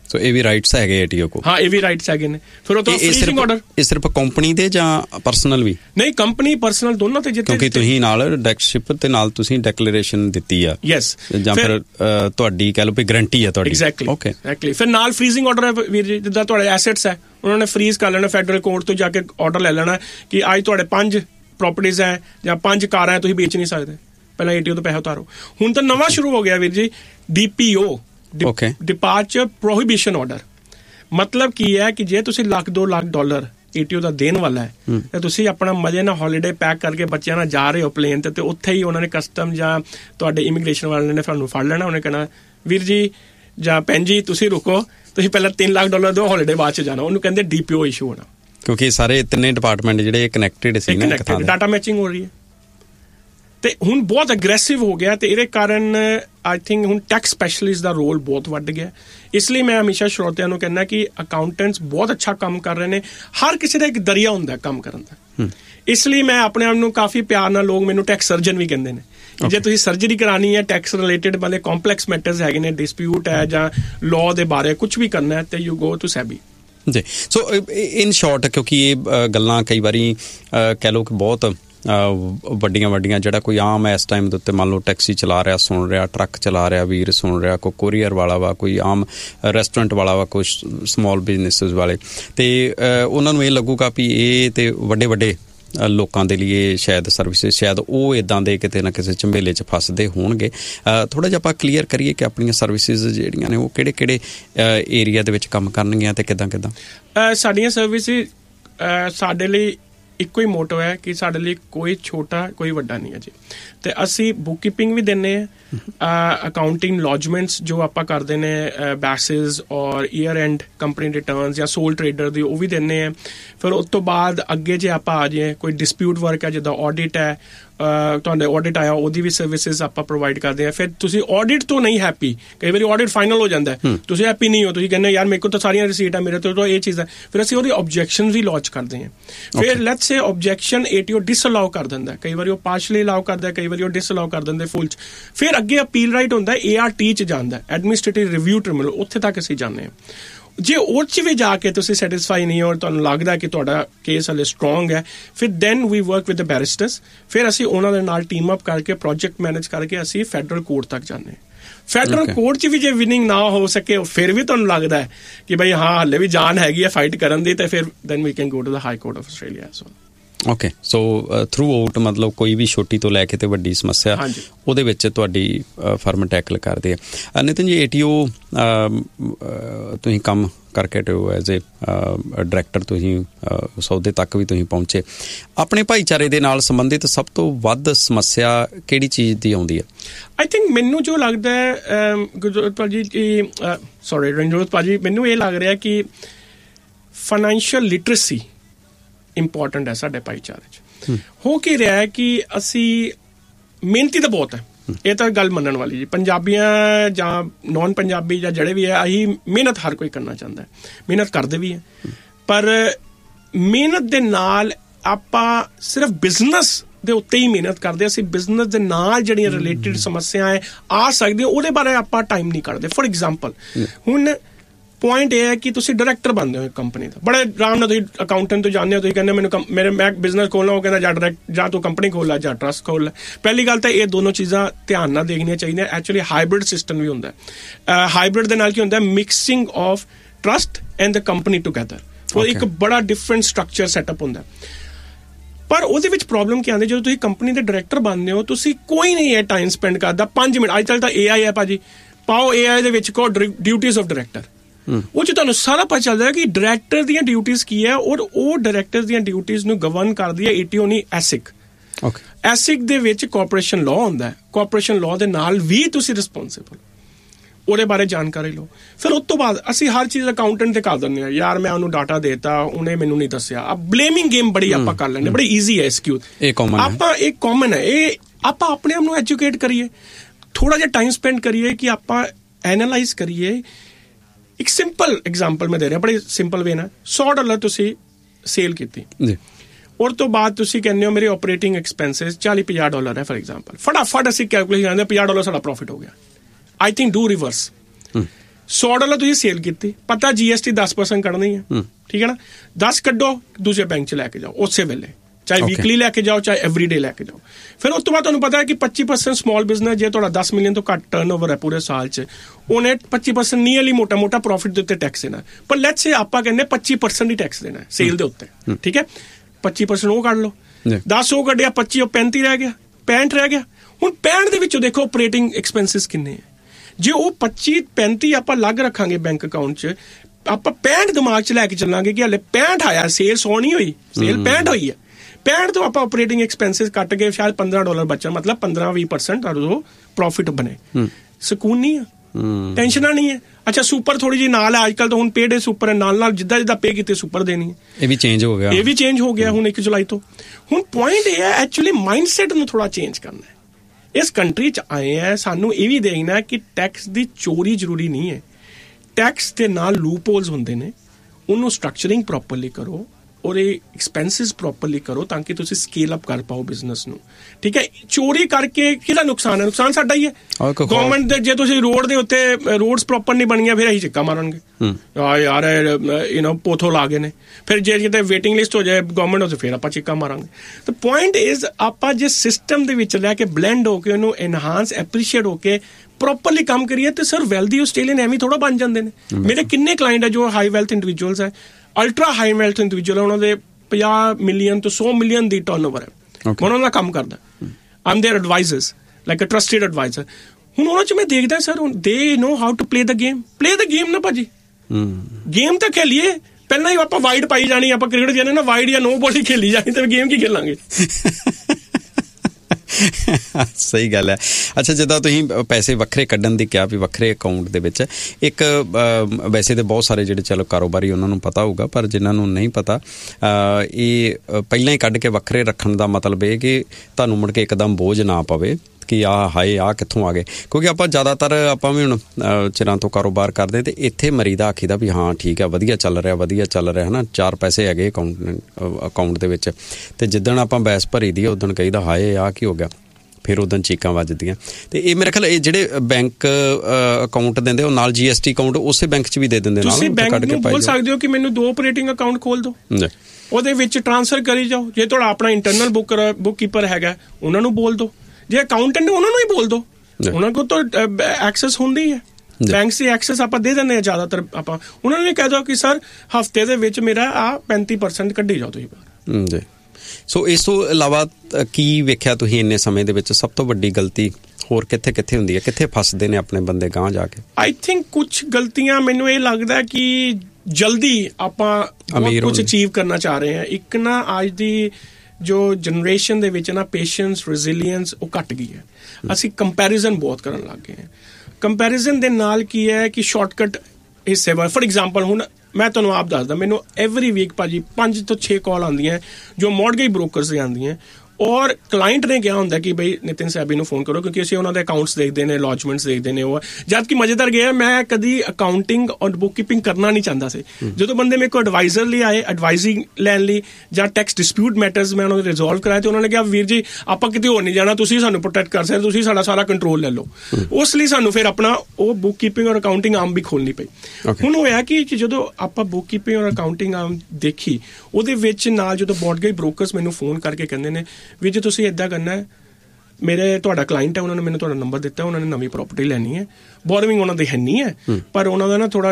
ਸੋ ਇਹ ਵੀ ਰਾਈਟਸ ਹੈਗੇ ATO ਕੋ? ਹਾਂ, ਇਹ ਵੀ ਰਾਈਟਸ ਹੈਗੇ ਨੇ। ਫਿਰ ਉਹ ਤੋਂ ਫ੍ਰੀਜ਼ਿੰਗ ਆਰਡਰ ਇਹ ਸਿਰਫ ਕੰਪਨੀ ਦੇ ਜਾਂ ਪਰਸਨਲ ਵੀ? ਨਹੀਂ, ਕੰਪਨੀ ਪਰਸਨਲ ਦੋਨੋਂ ਤੇ। ਕਿਉਂਕਿ ਤੁਸੀਂ ਨਾਲ ਡਾਇਰੈਕਟਰਸ਼ਿਪ ਤੇ ਨਾਲ ਤੁਸੀਂ ਡਿਕਲੇਰੇਸ਼ਨ ਦਿੱਤੀ ਆ। ਯੈਸ। ਜਾਂ ਫਿਰ ਤੁਹਾਡੀ ਕਹਿ ਲਓ ਵੀ ਗਰੰਟੀ ਆ ਤੁਹਾਡੀ। ਐਗਜ਼ੈਕਟਲੀ। ਓਕੇ। ਫਿਰ ਨਾਲ ਫ੍ਰੀਜ਼ਿੰਗ ਆਰਡਰ ਹੈ ਵੀਰ ਜੀ, ਜਿੱਦਾਂ ਤੁਹਾਡੇ ਐਸੈਟਸ ਹੈ ਉਹਨਾਂ ਨੇ ਫ੍ਰੀਜ਼ ਕਰ ਲੈਣਾ, ਫੈਡਰਲ ਕੋਰਟ ਤੋਂ ਜਾ ਕੇ ਆਰਡਰ ਲੈ ਲੈਣਾ ਕਿ ਅੱਜ ਤੁਹਾਡੇ 5 ਪ੍ਰਾਪਰਟੀਜ਼ ਹੈ ਜਾਂ 5 ਕਾਰਾਂ ਹੈ, ਤੁਸੀਂ ਵੇਚ ਨਹੀਂ ਸਕਦੇ, ਪਹਿਲਾਂ ATO ਤੋਂ ਪੈਸਾ ਉਤਾਰੋ। ਹੁਣ ਤਾਂ ਨਵਾਂ ਸ਼ੁਰੂ ਹੋ ਗਿਆ ਵੀਰ ਜੀ, DPO, ਡਿਪਾਰਚਰ ਪ੍ਰੋਹਿਬਿਸ਼ਨ ਆਰਡਰ। ਮਤਲਬ ਕੀ ਹੈ ਕਿ ਜੇ ਤੁਸੀਂ $1-2 ਲੱਖ ATO ਦਾ ਦੇਣ ਵਾਲਾ ਹੈ ਤੇ ਤੁਸੀਂ ਆਪਣਾ ਮਜ਼ੇ ਨਾਲ ਹੌਲੀਡੇ ਪੈਕ ਕਰਕੇ ਬੱਚਿਆਂ ਨਾਲ ਜਾ ਰਹੇ ਹੋ ਪਲੇਨ ਤੇ ਉੱਥੇ ਹੀ ਉਹਨਾਂ ਨੇ ਕਸਟਮ ਜਾਂ ਤੁਹਾਡੇ ਇਮੀਗ੍ਰੇਸ਼ਨ ਵਾਲਿਆਂ ਨੇ ਤੁਹਾਨੂੰ ਫੜ ਲੈਣਾ। ਉਹਨੇ ਕਹਿਣਾ ਵੀਰ ਜੀ ਜਾਂ ਭੈਣ ਜੀ ਤੁਸੀਂ ਰੁਕੋ, ਤੁਸੀਂ ਪਹਿਲਾਂ $3 ਲੱਖ ਦਿਓ, ਹੌਲੀਡੇ ਬਾਅਦ ਚ ਜਾਣਾ। ਉਹਨੂੰ ਕਹਿੰਦੇ DPO ਇਸ਼ੂ ਹੋਣਾ। ਕਿਉਂਕਿ ਸਾਰੇ ਤਿੰਨੇ ਡਿਪਾਰਟਮੈਂਟ ਜਿਹੜੇ ਕਨੈਕਟਡ ਸੀ ਨਾ, ਡਾਟਾ ਮੈਚਿੰਗ ਹੋ ਰਹੀ ਹੈ ਤੇ ਹੁਣ ਬਹੁਤ ਅਗਰੈਸਿਵ ਹੋ ਗਿਆ। ਤੇ ਇਹਦੇ ਕਾਰਨ ਆਈ ਥਿੰਕ ਹੁਣ ਟੈਕਸ ਸਪੈਸ਼ਲਿਸਟ ਦਾ ਰੋਲ ਬਹੁਤ ਵੱਧ ਗਿਆ। ਇਸ ਲਈ ਮੈਂ ਹਮੇਸ਼ਾ ਸਰੋਤਿਆਂ ਨੂੰ ਕਹਿੰਦਾ ਕਿ ਅਕਾਊਂਟੈਂਟਸ ਬਹੁਤ ਅੱਛਾ ਕੰਮ ਕਰ ਰਹੇ ਨੇ। ਹਰ ਕਿਸੇ ਦਾ ਇੱਕ ਦਰਿਆ ਹੁੰਦਾ ਕੰਮ ਕਰਨ ਦਾ। ਇਸ ਲਈ ਮੈਂ ਆਪਣੇ ਆਪ ਨੂੰ ਕਾਫੀ ਪਿਆਰ ਨਾਲ, ਲੋਕ ਮੈਨੂੰ ਟੈਕਸ ਸਰਜਨ ਵੀ ਕਹਿੰਦੇ ਨੇ। ਜੇ ਤੁਸੀਂ ਸਰਜਰੀ ਕਰਾਣੀ ਹੈ, ਟੈਕਸ ਰਿਲੇਟਡ ਵਾਲੇ ਕੰਪਲੈਕਸ ਮੈਟਰਸ ਹੈਗੇ ਨੇ, ਡਿਸਪਿਊਟ ਹੈ ਜਾਂ ਲਾਅ ਦੇ ਬਾਰੇ ਕੁਝ ਵੀ ਕਰਨਾ ਹੈ ਤੇ ਯੂ ਗੋ ਟੂ ਸੈਬੀ ਜੀ। ਸੋ ਇਨ ਸ਼ਾਰਟ, ਕਿਉਂਕਿ ਇਹ ਗੱਲਾਂ ਕਈ ਵਾਰੀ ਕਹਿ ਲਓ ਕਿ ਬਹੁਤ ਵੱਡੀਆਂ ਜਿਹੜਾ ਕੋਈ ਆਮ ਇਸ ਟਾਈਮ ਦੇ ਉੱਤੇ ਮੰਨ ਲਓ ਟੈਕਸੀ ਚਲਾ ਰਿਹਾ ਸੁਣ ਰਿਹਾ, ਟਰੱਕ ਚਲਾ ਰਿਹਾ ਵੀਰ ਸੁਣ ਰਿਹਾ, ਕੋਈ ਕੋਰੀਅਰ ਵਾਲਾ ਵਾ, ਕੋਈ ਆਮ ਰੈਸਟੋਰੈਂਟ ਵਾਲਾ ਵਾ, ਕੋਈ ਸਮਾਲ ਬਿਜ਼ਨੈਸਿਸ ਵਾਲੇ, ਤੇ ਉਹਨਾਂ ਨੂੰ ਇਹ ਲੱਗੂਗਾ ਵੀ ਇਹ ਤੇ ਵੱਡੇ ਲੋਕਾਂ ਦੇ ਲਈ ਸ਼ਾਇਦ ਸਰਵਿਸਿਜ਼, ਸ਼ਾਇਦ ਉਹ ਇੱਦਾਂ ਦੇ ਕਿਤੇ ਨਾ ਕਿਸੇ ਝੰਬੇਲੇ 'ਚ ਫਸਦੇ ਹੋਣਗੇ। ਥੋੜ੍ਹਾ ਜਿਹਾ ਆਪਾਂ ਕਲੀਅਰ ਕਰੀਏ ਕਿ ਆਪਣੀਆਂ ਸਰਵਿਸਿਜ਼ ਜਿਹੜੀਆਂ ਨੇ ਉਹ ਕਿਹੜੇ ਏਰੀਆ ਦੇ ਵਿੱਚ ਕੰਮ ਕਰਨਗੀਆਂ ਤੇ ਕਿੱਦਾਂ? ਸਾਡੀਆਂ ਸਰਵਿਸਿਜ਼ ਸਾਡੇ ਲਈ ਇੱਕੋ ਹੀ ਮੋਟੋ ਹੈ ਕਿ ਸਾਡੇ ਲਈ ਕੋਈ ਛੋਟਾ ਕੋਈ ਵੱਡਾ ਨਹੀਂ ਹੈ ਜੀ। ਤੇ ਅਸੀਂ ਬੁੱਕ ਕੀਪਿੰਗ ਵੀ ਦਿੰਦੇ ਹਾਂ, ਅਕਾਊਂਟਿੰਗ ਲੌਜਮੈਂਟਸ ਜੋ ਆਪਾਂ ਕਰਦੇ ਨੇ, ਬੈਸਿਸ ਔਰ ਈਅਰ ਐਂਡ ਕੰਪਨੀ ਰਿਟਰਨਸ ਜਾਂ ਸੋਲ ਟ੍ਰੇਡਰ ਦੀ, ਉਹ ਵੀ ਦਿੰਦੇ ਹਾਂ। ਫਿਰ ਉਸ ਤੋਂ ਬਾਅਦ ਅੱਗੇ ਜੇ ਆਪਾਂ ਆ ਜਾਈਏ, ਕੋਈ ਡਿਸਪਿਊਟ ਵਰਕ ਹੈ, ਜਿੱਦਾਂ ਆਡਿਟ ਹੈ, ਤੁਹਾਡੇ ਆਡਿਟ ਆਇਆ ਉਹਦੀ ਵੀ ਸਰਵਿਸਿਜ਼ ਆਪਾਂ ਪ੍ਰੋਵਾਈਡ ਕਰਦੇ ਹਾਂ। ਫਿਰ ਤੁਸੀਂ ਆਡਿਟ ਤੋਂ ਨਹੀਂ ਹੈਪੀ, ਕਈ ਵਾਰੀ ਆਡਿਟ ਫਾਈਨਲ ਹੋ ਜਾਂਦਾ, ਤੁਸੀਂ ਹੈਪੀ ਨਹੀਂ ਹੋ, ਤੁਸੀਂ ਕਹਿੰਦੇ ਯਾਰ ਮੇਰੇ ਕੋਲ ਤਾਂ ਸਾਰੀਆਂ ਰਿਸੀਟ ਹੈ, ਮੇਰੇ ਤੋਂ ਇਹ ਚੀਜ਼ ਹੈ, ਫਿਰ ਅਸੀਂ ਉਹਦੀ ਆਬਜੈਕਸ਼ਨ ਵੀ ਲੌਂਚ ਕਰਦੇ ਹਾਂ। ਫਿਰ ਲੈਟਸ ਸੇ ਆਬਜੈਕਸ਼ਨ ATO ਡਿਸਅਲਾਉ ਕਰ ਦਿੰਦਾ, ਕਈ ਵਾਰੀ ਉਹ ਪਾਰਸ਼ਲੀ ਅਲਾਉ ਕਰਦਾ, ਕਈ ਵਾਰੀ ਉਹ ਡਿਸਅਲਾਉ ਕਰ ਦਿੰਦੇ ਫੁੱਲ 'ਚ। ਫਿਰ ਅੱਗੇ ਅਪੀਲ ਰਾਈਟ ਹੁੰਦਾ, ART 'ਚ ਜਾਂਦਾ, ਐਡਮਿਨਿਸਟ੍ਰੇਟਿਵ ਰਿਵਿਊ ਟ੍ਰਿਬਿਊਨਲ, ਉੱਥੇ ਤੱਕ ਅਸੀਂ ਜਾਂਦੇ ਹਾਂ। ਜੇ ਉਹ 'ਚ ਵੀ ਜਾ ਕੇ ਤੁਸੀਂ ਸੈਟਿਸਫਾਈ ਨਹੀਂ ਹੋ, ਤੁਹਾਨੂੰ ਲੱਗਦਾ ਕਿ ਤੁਹਾਡਾ ਕੇਸ ਹਲੇ ਸਟਰੋਂਗ ਹੈ, ਫਿਰ then we work with the ਬੈਰਿਸਟਰਸ। ਫਿਰ ਅਸੀਂ ਉਹਨਾਂ ਦੇ ਨਾਲ ਟੀਮ ਅਪ ਕਰਕੇ ਪ੍ਰੋਜੈਕਟ ਮੈਨੇਜ ਕਰਕੇ ਅਸੀਂ ਫੈਡਰਲ ਕੋਰਟ ਤੱਕ ਜਾਂਦੇ ਹਾਂ। ਫੈਡਰਲ ਕੋਰਟ 'ਚ ਵੀ ਜੇ ਵਿਨਿੰਗ ਨਾ ਹੋ ਸਕੇ, ਫਿਰ ਵੀ ਤੁਹਾਨੂੰ ਲੱਗਦਾ ਹੈ ਕਿ ਬਈ ਹਾਂ ਹਲੇ ਵੀ ਜਾਨ ਹੈਗੀ ਹੈ ਫਾਈਟ ਕਰਨ ਦੀ, ਤੇ ਫਿਰ then we can go to the high court of Australia as well. Okay, so through out ਮਤਲਬ ਕੋਈ ਵੀ ਛੋਟੀ ਤੋਂ ਲੈ ਕੇ ਤੇ ਵੱਡੀ ਸਮੱਸਿਆ ਉਹਦੇ ਵਿੱਚ ਤੁਹਾਡੀ ਫਰਮ ਟੈਕਲ ਕਰਦੇ ਆ। ਨਿਤਿਨ ਜੀ, ATO ਤੁਸੀਂ ਕੰਮ ਕਰਕੇ ਹਟੇ ਐਜ਼ ਏ ਡਾਇਰੈਕਟਰ, ਤੁਸੀਂ ਸੌਦੇ ਤੱਕ ਵੀ ਤੁਸੀਂ ਪਹੁੰਚੇ। ਆਪਣੇ ਭਾਈਚਾਰੇ ਦੇ ਨਾਲ ਸੰਬੰਧਿਤ ਸਭ ਤੋਂ ਵੱਧ ਸਮੱਸਿਆ ਕਿਹੜੀ ਚੀਜ਼ ਦੀ ਆਉਂਦੀ ਹੈ? ਆਈ ਥਿੰਕ ਮੈਨੂੰ ਜੋ ਲੱਗਦਾ ਹੈ ਗੁਰਜੋਤ ਭਾਜੀ, ਰਣਜੋਤ ਭਾਜੀ, ਮੈਨੂੰ ਇਹ ਲੱਗ ਰਿਹਾ ਕਿ ਫਾਈਨੈਂਸ਼ੀਅਲ ਲਿਟਰੇਸੀ ਇੰਪੋਰਟੈਂਟ ਹੈ ਸਾਡੇ ਭਾਈਚਾਰੇ 'ਚ। ਹੋ ਕੀ ਰਿਹਾ ਹੈ ਕਿ ਅਸੀਂ ਮਿਹਨਤੀ ਤਾਂ ਬਹੁਤ ਹੈ, ਇਹ ਤਾਂ ਗੱਲ ਮੰਨਣ ਵਾਲੀ ਜੀ। ਪੰਜਾਬੀਆਂ ਜਾਂ ਨੌਨ ਪੰਜਾਬੀ ਜਾਂ ਜਿਹੜੇ ਵੀ ਹੈ, ਅਸੀਂ ਮਿਹਨਤ ਹਰ ਕੋਈ ਕਰਨਾ ਚਾਹੁੰਦਾ ਹੈ, ਮਿਹਨਤ ਕਰਦੇ ਵੀ ਹੈ, ਪਰ ਮਿਹਨਤ ਦੇ ਨਾਲ ਆਪਾਂ ਸਿਰਫ ਬਿਜ਼ਨਸ ਦੇ ਉੱਤੇ ਹੀ ਮਿਹਨਤ ਕਰਦੇ, ਅਸੀਂ ਬਿਜ਼ਨਸ ਦੇ ਨਾਲ ਜਿਹੜੀਆਂ ਰਿਲੇਟਿਡ ਸਮੱਸਿਆਵਾਂ ਆ ਸਕਦੀਆਂ ਉਹਦੇ ਬਾਰੇ ਆਪਾਂ ਟਾਈਮ ਨਹੀਂ ਕੱਢਦੇ। ਫੋਰ ਐਗਜ਼ਾਮਪਲ, ਹੁਣ ਪੁਆਇੰਟ ਇਹ ਹੈ ਕਿ ਤੁਸੀਂ ਡਾਇਰੈਕਟਰ ਬਣਦੇ ਹੋ ਇੱਕ ਕੰਪਨੀ ਦਾ, ਬੜੇ ਆਰਾਮ ਨਾਲ ਤੁਸੀਂ ਅਕਾਊਂਟੈਂਟ ਤੋਂ ਜਾਂਦੇ ਹੋ, ਤੁਸੀਂ ਕਹਿੰਦੇ ਮੈਨੂੰ ਮੈਂ ਬਿਜ਼ਨਸ ਖੋਲਣਾ, ਉਹ ਕਹਿੰਦਾ ਜਾਂ ਤੂੰ ਕੰਪਨੀ ਖੋਲ ਲੈ ਜਾਂ ਟਰਸਟ ਖੋਲ ਲੈ। ਪਹਿਲੀ ਗੱਲ ਤਾਂ ਇਹ ਦੋਨੋਂ ਚੀਜ਼ਾਂ ਧਿਆਨ ਨਾਲ ਦੇਖਣੀਆਂ ਚਾਹੀਦੀਆਂ। ਐਕਚੁਅਲੀ ਹਾਈਬ੍ਰਿਡ ਸਿਸਟਮ ਵੀ ਹੁੰਦਾ ਹੈ। ਹਾਈਬ੍ਰਿਡ ਦੇ ਨਾਲ ਕੀ ਹੁੰਦਾ, mixing of trust and the company together, ਉਹ ਇੱਕ ਬੜਾ ਡਿਫਰੈਂਟ ਸਟਰਕਚਰ ਸੈਟਅਪ ਹੁੰਦਾ। ਪਰ ਉਹਦੇ ਵਿੱਚ ਪ੍ਰੋਬਲਮ ਕੀ ਆਉਂਦੀ, ਜਦੋਂ ਤੁਸੀਂ ਕੰਪਨੀ ਦੇ ਡਾਇਰੈਕਟਰ ਬਣਦੇ ਹੋ, ਤੁਸੀਂ ਕੋਈ ਨਹੀਂ ਹੈ ਟਾਈਮ ਸਪੈਂਡ ਕਰਦਾ 5 ਮਿੰਟ। ਅੱਜ ਕੱਲ੍ਹ ਤਾਂ AI ਹੈ ਭਾਜੀ, ਪਾਓ AI ਦੇ ਵਿੱਚ ਕਹੋ ਡਿਊਟੀਜ਼ ਆਫ ਡਾਇਰੈਕਟਰ, ਉਹ 'ਚ ਤੁਹਾਨੂੰ ਸਾਰਾ ਪਤਾ ਚੱਲਦਾ ਹੈ ਕਿ ਡਾਇਰੈਕਟਰ ਦੀਆਂ ਡਿਊਟੀਜ਼ ਕੀ ਹੈ, ਔਰ ਉਹ ਡਾਇਰੈਕਟਰ ਦੀਆਂ ਡਿਊਟੀਜ਼ ਨੂੰ ਗਵਰਨ ਕਰਦੀ ਹੈ ATO ਨਹੀਂ, ਐਸਿਕ। ਐਸਿਕ ਦੇ ਵਿੱਚ ਕਾਰਪੋਰੇਸ਼ਨ ਲਾਅ ਹੁੰਦਾ ਹੈ, ਕਾਰਪੋਰੇਸ਼ਨ ਲਾਅ ਦੇ ਨਾਲ ਵੀ ਤੁਸੀਂ ਰਿਸਪੌਂਸਿਬਲ, ਉਹਦੇ ਬਾਰੇ ਜਾਣਕਾਰੀ ਲਓ। ਫਿਰ ਉਸ ਤੋਂ ਬਾਅਦ ਅਸੀਂ ਹਰ ਚੀਜ਼ ਅਕਾਊਂਟੈਂਟ ਤੇ ਕਰ ਦਿੰਦੇ ਹਾਂ, ਯਾਰ ਮੈਂ ਉਹਨੂੰ ਡਾਟਾ ਦੇਤਾ, ਉਹਨੇ ਮੈਨੂੰ ਨਹੀਂ ਦੱਸਿਆ। ਆ ਬਲੇਮਿੰਗ ਗੇਮ ਬੜੀ ਆਪਾਂ ਕਰ ਲੈਂਦੇ, ਬੜੀ ਈਜ਼ੀ ਹੈ ਐਕਸਕਿਊਜ਼। ਆਪਾਂ ਇਹ ਕਾਮਨ ਹੈ, ਇਹ ਆਪਾਂ ਆਪਣੇ ਆਪ ਨੂੰ ਐਜੂਕੇਟ ਕਰੀਏ, ਥੋੜਾ ਜਿਹਾ ਟਾਈਮ ਸਪੈਂਡ ਕਰੀਏ ਕਿ ਆਪਾਂ ਐਨਾਲਾਈਜ਼ ਕਰੀਏ। ਇੱਕ ਸਿੰਪਲ ਐਗਜ਼ਾਮਪਲ ਮੈਂ ਦੇ ਰਿਹਾ, ਬੜੀ ਸਿੰਪਲ ਵੇ ਨਾਲ। $100 ਤੁਸੀਂ ਸੇਲ ਕੀਤੀ, ਉਸ ਤੋਂ ਬਾਅਦ ਤੁਸੀਂ ਕਹਿੰਦੇ ਹੋ ਮੇਰੇ ਆਪਰੇਟਿੰਗ ਐਕਸਪੈਂਸਿਸ $40-50 ਹੈ ਫॉर एग्जांपल। ਫਟਾਫਟ ਅਸੀਂ ਕੈਲਕੂਲੇਸ਼ਨ ਕਰਦੇ $50 ਸਾਡਾ ਪ੍ਰੋਫਿਟ ਹੋ ਗਿਆ। ਆਈ ਥਿੰਕ ਡੂ ਰਿਵਰਸ, $100 ਤੁਸੀਂ ਸੇਲ ਕੀਤੀ, ਪਤਾ GST 10% ਕੱਢਣੀ ਹੈ, ਠੀਕ ਹੈ ਨਾ, 10 ਕੱਢੋ ਦੂਸਰੇ ਬੈਂਕ 'ਚ ਲੈ ਕੇ ਜਾਓ ਉਸੇ ਵੇਲੇ, ਚਾਹੇ ਵੀਕਲੀ ਲੈ ਕੇ ਜਾਓ ਚਾਹੇ ਐਵਰੀਡੇ ਲੈ ਕੇ ਜਾਓ। ਫਿਰ ਉਸ ਤੋਂ ਬਾਅਦ ਤੁਹਾਨੂੰ ਪਤਾ ਹੈ ਕਿ 25% ਸਮਾਲ ਬਿਜ਼ਨਸ, ਜੇ ਤੁਹਾਡਾ 10 ਮਿਲੀਅਨ ਤੋਂ ਘੱਟ ਟਰਨਓਵਰ ਹੈ ਪੂਰੇ ਸਾਲ 'ਚ, ਉਹਨੇ 25% ਨੀਅਰਲੀ ਮੋਟਾ ਪ੍ਰੋਫਿਟ ਦੇ ਉੱਤੇ ਟੈਕਸ ਦੇਣਾ। ਪਰ ਲੈਟਸ ਸੇ ਆਪਾਂ ਕਹਿੰਦੇ 25% ਹੀ ਟੈਕਸ ਦੇਣਾ ਸੇਲ ਦੇ ਉੱਤੇ, ਠੀਕ ਹੈ, 25% ਉਹ ਕੱਢ ਲਓ, 10 ਉਹ ਕੱਢਿਆ, 25 ਉਹ 35 ਰਹਿ ਗਿਆ, 65 ਰਹਿ ਗਿਆ। ਹੁਣ 65 ਦੇ ਵਿੱਚੋਂ ਦੇਖੋ ਆਪਰੇਟਿੰਗ ਐਕਸਪੈਂਸਿਸ ਕਿੰਨੇ ਹੈ। ਜੇ ਉਹ 25-35 ਆਪਾਂ ਲੱਗ ਰੱਖਾਂਗੇ ਬੈਂਕ ਅਕਾਊਂਟ 'ਚ, ਆਪਾਂ 65 ਦਿਮਾਗ 'ਚ ਲੈ ਕੇ ਚੱਲਾਂਗੇ ਕਿ ਹਲੇ 65 ਆਇਆ, ਸੇਲ 100 ਨਹੀਂ ਹੋਈ, ਸੇਲ 65 ਹੋਈ ਹੈ, 65 ਤੋਂ ਆਪਾਂ ਆਪਰੇਟਿੰਗ ਐਕਸਪੈਂਸਿਸ ਕੱਟ ਕੇ ਸ਼ਾਇਦ $15 ਬਚਣ, ਮਤਲਬ 15-20% ਉਹ ਪ੍ਰੋਫਿਟ ਬਣੇ। ਸਕੂਨ ਨਹੀਂ ਹੈ, ਟੈਨਸ਼ਨਾਂ ਨਹੀਂ ਹੈ। ਅੱਛਾ ਸੁਪਰ ਥੋੜੀ ਜਿਹੀ ਨਾਲ ਹੈ, ਅੱਜ ਕੱਲ ਤਾਂ ਹੁਣ ਪੇਡ ਸੁਪਰ ਹੈ, ਨਾਲ ਜਿੱਦਾਂ ਪੇ ਕੀਤੇ ਸੁਪਰ ਦੇਣੀ ਹੈ, ਇਹ ਵੀ ਚੇਂਜ ਹੋ ਗਿਆ ਹੁਣ 1 ਜੁਲਾਈ ਤੋਂ। ਹੁਣ ਪੁਆਇੰਟ ਇਹ ਹੈ ਐਕਚੁਅਲੀ ਮਾਈਂਡਸੈਟ ਨੂੰ ਥੋੜਾ ਚੇਂਜ ਕਰਨਾ ਹੈ। ਇਸ ਕੰਟਰੀ 'ਚ ਆਏ ਹੈ, ਸਾਨੂੰ ਇਹ ਵੀ ਦੇਖਣਾ ਕਿ ਟੈਕਸ ਦੀ ਚੋਰੀ ਜ਼ਰੂਰੀ ਨਹੀਂ ਹੈ, ਟੈਕਸ ਦੇ ਨਾਲ ਲੂਪ ਹੋਲਸ ਹੁੰਦੇ ਨੇ, ਉਹਨੂੰ ਸਟਰਕਚਰਿੰਗ ਪ੍ਰੋਪਰਲੀ ਕਰੋ ਔਰ ਇਹ ਐਕਸਪੈਂਸਿਸ ਪ੍ਰੋਪਰਲੀ ਕਰੋ ਤਾਂ ਕਿ ਤੁਸੀਂ ਸਕੇਲ ਅਪ ਕਰ ਪਾਓ ਬਿਜ਼ਨਸ ਨੂੰ, ਠੀਕ ਹੈ। ਚੋਰੀ ਕਰਕੇ ਕਿਹਦਾ ਨੁਕਸਾਨ ਹੈ? ਨੁਕਸਾਨ ਸਾਡਾ ਹੀ ਹੈ। ਗਵਰਨਮੈਂਟ ਦੇ ਜੇ ਤੁਸੀਂ ਰੋਡ ਦੇ ਉੱਤੇ ਰੋਡਸ ਪ੍ਰੋਪਰ ਨਹੀਂ ਬਣੀਆਂ, ਫਿਰ ਅਸੀਂ ਚਿੱਕਾ ਮਾਰਾਂਗੇ, ਯਾਰ ਪੋਥੋ ਲਾ ਗਏ ਨੇ, ਫਿਰ ਜੇ ਕਿਤੇ ਵੇਟਿੰਗ ਲਿਸਟ ਹੋ ਜਾਏ ਗਵਰਨਮੈਂਟ ਉੱਤੇ, ਫਿਰ ਆਪਾਂ ਚਿੱਕਾ ਮਾਰਾਂਗੇ। ਤਾਂ ਪੁਆਇੰਟ ਇਜ਼ ਆਪਾਂ ਜੇ ਸਿਸਟਮ ਦੇ ਵਿੱਚ ਲੈ ਕੇ ਬਲੈਂਡ ਹੋ ਕੇ ਉਹਨੂੰ ਐਨਹਾਂਸ ਐਪਰੀਸ਼ੀਏਟ ਹੋ ਕੇ ਪ੍ਰੋਪਰਲੀ ਕੰਮ ਕਰੀਏ ਤੇ ਸਰ ਵੈਲਦੀ ਆਸਟ੍ਰੇਲੀਅਨ ਐਵੇਂ ਥੋੜਾ ਬਣ ਜਾਂਦੇ ਨੇ। ਮੇਰੇ ਕਿੰਨੇ ਕਲਾਇੰਟ ਹੈ ਜੋ ਹਾਈ ਵੈਲਥ ਇੰਡੀਵਿਜੂਅਲਸ ਹੈ, ਅਲਟਰਾ ਹਾਈ ਵੈਲਥ ਇੰਡੀਵਿਜੂਅਲ, ਉਹਨਾਂ ਦੇ 50 ਮਿਲੀਅਨ ਤੋਂ 100 ਮਿਲੀਅਨ ਦੀ ਟਰਨਓਵਰ ਹੈ, ਮੈਂ ਉਹਨਾਂ ਦਾ ਕੰਮ ਕਰਦਾ, ਆਮ there advisers like a trusted advisor. ਹੁਣ ਉਹਨਾਂ 'ਚ ਮੈਂ ਦੇਖਦਾ ਸਰ ਦੇ know how to play the game ਨਾ ਭਾਜੀ, ਗੇਮ ਤਾਂ ਖੇਲੀਏ, ਪਹਿਲਾਂ ਹੀ ਆਪਾਂ ਵਾਈਡ ਪਾਈ ਜਾਣੀ, ਆਪਾਂ ਕ੍ਰਿਕਟ ਜਾਣੇ ਨਾ ਵਾਈਡ ਜਾਂ ਨੋ ਬਾਲ ਹੀ ਖੇਲੀ ਜਾਣੀ, ਤੇ ਗੇਮ ਕੀ ਖੇਲਾਂਗੇ। ਸਹੀ ਗੱਲ ਹੈ। ਅੱਛਾ ਜਿੱਦਾਂ ਤੁਸੀਂ ਪੈਸੇ ਵੱਖਰੇ ਕੱਢਣ ਦੀ ਕਿਹਾ ਵੀ ਵੱਖਰੇ ਅਕਾਊਂਟ ਦੇ ਵਿੱਚ, ਇੱਕ ਵੈਸੇ ਤਾਂ ਬਹੁਤ ਸਾਰੇ ਜਿਹੜੇ ਚਲੋ ਕਾਰੋਬਾਰੀ ਉਹਨਾਂ ਨੂੰ ਪਤਾ ਹੋਊਗਾ, ਪਰ ਜਿਨ੍ਹਾਂ ਨੂੰ ਨਹੀਂ ਪਤਾ, ਇਹ ਪਹਿਲਾਂ ਹੀ ਕੱਢ ਕੇ ਵੱਖਰੇ ਰੱਖਣ ਦਾ ਮਤਲਬ ਇਹ ਕਿ ਤੁਹਾਨੂੰ ਮੁੜ ਕੇ ਇੱਕਦਮ ਬੋਝ ਨਾ ਪਵੇ ਕਿ ਆਹ ਕਿੱਥੋਂ ਆ ਗਏ। ਕਿਉਂਕਿ ਆਪਾਂ ਜ਼ਿਆਦਾਤਰ ਆਪਾਂ ਵੀ ਹੁਣ ਚਿਰਾਂ ਤੋਂ ਕਾਰੋਬਾਰ ਕਰਦੇ ਤੇ ਇੱਥੇ ਮਰੀਦਾ ਆਖੀਦਾ ਵੀ ਹਾਂ ਠੀਕ ਹੈ ਵਧੀਆ ਚੱਲ ਰਿਹਾ ਹੈ ਨਾ, 4 ਪੈਸੇ ਹੈਗੇ ਅਕਾਊਂਟ ਦੇ ਵਿੱਚ, ਤੇ ਜਿੱਦਣ ਆਪਾਂ ਬੈਸ ਭਰੀ ਦੀ ਉਦਣ ਕਹੀਦਾ ਹਾਏ ਆਹ ਕੀ ਹੋ ਗਿਆ, ਫਿਰ ਉਦੋਂ ਚੀਕਾਂ ਵੱਜਦੀਆਂ। ਤੇ ਇਹ ਮੇਰੇ ਖਿਆਲ ਇਹ ਜਿਹੜੇ ਬੈਂਕ ਅਕਾਊਂਟ ਦਿੰਦੇ ਉਹ ਨਾਲ GST ਅਕਾਊਂਟ ਉਸੇ ਬੈਂਕ 'ਚ ਵੀ ਦੇ ਦਿੰਦੇ, ਤੁਸੀਂ ਬੈਂਕ ਨੂੰ ਬੋਲ ਸਕਦੇ ਹੋ ਕਿ ਮੈਨੂੰ 2 ਆਪਰੇਟਿੰਗ ਅਕਾਊਂਟ ਖੋਲ ਦਿਓ, ਉਹਦੇ ਵਿੱਚ ਟ੍ਰਾਂਸਫਰ ਕਰੀ ਜਾਓ। ਜੇ ਤੁਹਾਡਾ ਆਪਣਾ ਇੰਟਰਨਲ ਬੁੱਕ ਕੀਪਰ ਹੈਗਾ ਉਹਨਾਂ ਨੂੰ ਬੋਲ ਦਿਓ, ਜੇ ਅਕਾਊਂਟੈਂਟ ਉਹਨਾਂ ਨੂੰ ਹੀ ਬੋਲ ਦਿਓ, ਉਹਨਾਂ ਕੋਲ ਤਾਂ ਐਕਸੈਸ ਹੁੰਦੀ ਹੈ, ਬੈਂਕ ਦੀ ਐਕਸੈਸ ਆਪਾਂ ਦੇ ਦਿੰਦੇ ਹਾਂ ਜ਼ਿਆਦਾਤਰ। ਆਪਾਂ ਉਹਨਾਂ ਨੂੰ ਕਹਿ ਦਿਓ ਕਿ ਸਰ ਹਫਤੇ ਦੇ ਵਿੱਚ ਮੇਰਾ 35% ਕੱਢੀ ਜਾਓ ਤੁਸੀਂ ਬਾਹਰ ਜੀ। ਸੋ ਇਸ ਤੋਂ ਇਲਾਵਾ ਕੀ ਵੇਖਿਆ ਤੁਸੀਂ ਇੰਨੇ ਸਮੇਂ ਦੇ ਵਿੱਚ ਸਭ ਤੋਂ ਵੱਡੀ ਗਲਤੀ ਹੋਰ ਕਿੱਥੇ ਹੁੰਦੀ ਹੈ, ਕਿੱਥੇ ਫਸਦੇ ਨੇ ਆਪਣੇ ਬੰਦੇ ਗਾਂਹ ਜਾ ਕੇ? ਆਈ ਥਿੰਕ ਕੁਝ ਗਲਤੀਆਂ ਮੈਨੂੰ ਇਹ ਲੱਗਦਾ ਕਿ ਜਲਦੀ ਆਪਾਂ ਕੁਝ ਅਚੀਵ ਕਰਨਾ ਚਾਹ ਰਹੇ ਹਾਂ। ਇੱਕ ਨਾ ਅੱਜ ਦੀ ਜੋ ਜਨਰੇਸ਼ਨ ਦੇ ਵਿੱਚ ਨਾ ਪੇਸ਼ੈਂਸ ਰੈਜ਼ੀਲੀਅੰਸ ਉਹ ਘੱਟ ਗਈ ਹੈ। ਅਸੀਂ ਕੰਪੈਰੀਜ਼ਨ ਬਹੁਤ ਕਰਨ ਲੱਗ ਗਏ ਹਾਂ। ਕੰਪੈਰੀਜ਼ਨ ਦੇ ਨਾਲ ਕੀ ਹੈ ਕਿ ਸ਼ਾਰਟਕਟ ਹਿੱਸੇ ਫॉर ਐਗਜ਼ਾਮਪਲ ਹੁਣ ਮੈਂ ਤੁਹਾਨੂੰ ਆਪ ਦੱਸਦਾ, ਮੈਨੂੰ ਐਵਰੀ ਵੀਕ ਭਾਜੀ 5 ਤੋਂ 6 ਕਾਲ ਆਉਂਦੀਆਂ ਜੋ ਮੌਰਗੇਜ ਬ੍ਰੋਕਰਸ ਦੀਆਂ ਆਉਂਦੀਆਂ, ਔਰ ਕਲਾਇੰਟ ਨੇ ਕਿਹਾ ਹੁੰਦਾ ਕਿ ਬਈ ਨਿਤਿਨ ਸਾਹਿਬ ਨੂੰ ਫੋਨ ਕਰੋ ਕਿਉਂਕਿ ਅਸੀਂ ਉਹਨਾਂ ਦੇ ਅਕਾਊਂਟਸ ਦੇਖਦੇ ਨੇ, ਲੌਜਮੈਂਟਸ ਦੇਖਦੇ ਨੇ। ਉਹ ਜਦ ਕਿ ਮਜ਼ੇਦਾਰ ਗਿਆ, ਮੈਂ ਕਦੀ ਅਕਾਊਂਟਿੰਗ ਔਰ ਬੁੱਕ ਕੀਪਿੰਗ ਕਰਨਾ ਨਹੀਂ ਚਾਹੁੰਦਾ ਸੀ। ਜਦੋਂ ਬੰਦੇ ਮੇਰੇ ਕੋਲ ਐਡਵਾਈਜ਼ਰ ਲਈ ਆਏ ਐਡਵਾਈਜ਼ਿੰਗ ਲੈਣ ਲਈ ਜਾਂ ਟੈਕਸ ਡਿਸਪਿਊਟ ਮੈਟਰਸ ਮੈਂ ਉਹਨਾਂ ਦੇ ਰਿਜ਼ੋਲਵ ਕਰਾਏ, ਤੇ ਉਹਨਾਂ ਨੇ ਕਿਹਾ ਵੀਰ ਜੀ ਆਪਾਂ ਕਿਤੇ ਹੋਰ ਨਹੀਂ ਜਾਣਾ, ਤੁਸੀਂ ਸਾਨੂੰ ਪ੍ਰੋਟੈਕਟ ਕਰ ਸਕਦੇ, ਤੁਸੀਂ ਸਾਡਾ ਸਾਰਾ ਕੰਟਰੋਲ ਲੈ ਲਓ। ਉਸ ਲਈ ਸਾਨੂੰ ਫਿਰ ਆਪਣਾ ਉਹ ਬੁੱਕ ਕੀਪਿੰਗ ਔਰ ਅਕਾਊਂਟਿੰਗ ਆਮ ਵੀ ਖੋਲਣੀ ਪਈ। ਹੁਣ ਹੋਇਆ ਕਿ ਜਦੋਂ ਆਪਾਂ ਬੁੱਕ ਕੀਪਿੰਗ ਔਰ ਅਕਾਊਂਟਿੰਗ ਆਮ ਦੇਖੀ, ਉਹਦੇ ਵਿੱਚ ਨਾਲ ਜਦੋਂ ਮੌਰਗੇਜ ਬ੍ਰੋਕਰਸ ਮੈਨੂੰ ਫੋਨ ਕਰਕੇ ਕਹਿੰਦੇ ਨੇ ਵੀ ਜੇ ਤੁਸੀਂ ਇੱਦਾਂ ਕਰਨਾ ਹੈ, ਮੇਰੇ ਤੁਹਾਡਾ ਕਲਾਇੰਟ ਹੈ, ਉਹਨਾਂ ਨੇ ਮੈਨੂੰ ਤੁਹਾਡਾ ਨੰਬਰ ਦਿੱਤਾ, ਉਹਨਾਂ ਨੇ ਨਵੀਂ ਪ੍ਰੋਪਰਟੀ ਲੈਣੀ ਹੈ, ਬੋਰੋਇੰਗ ਉਹਨਾਂ ਦੀ ਹੈ ਨਹੀਂ ਹੈ, ਪਰ ਉਹਨਾਂ ਦਾ ਨਾ ਥੋੜਾ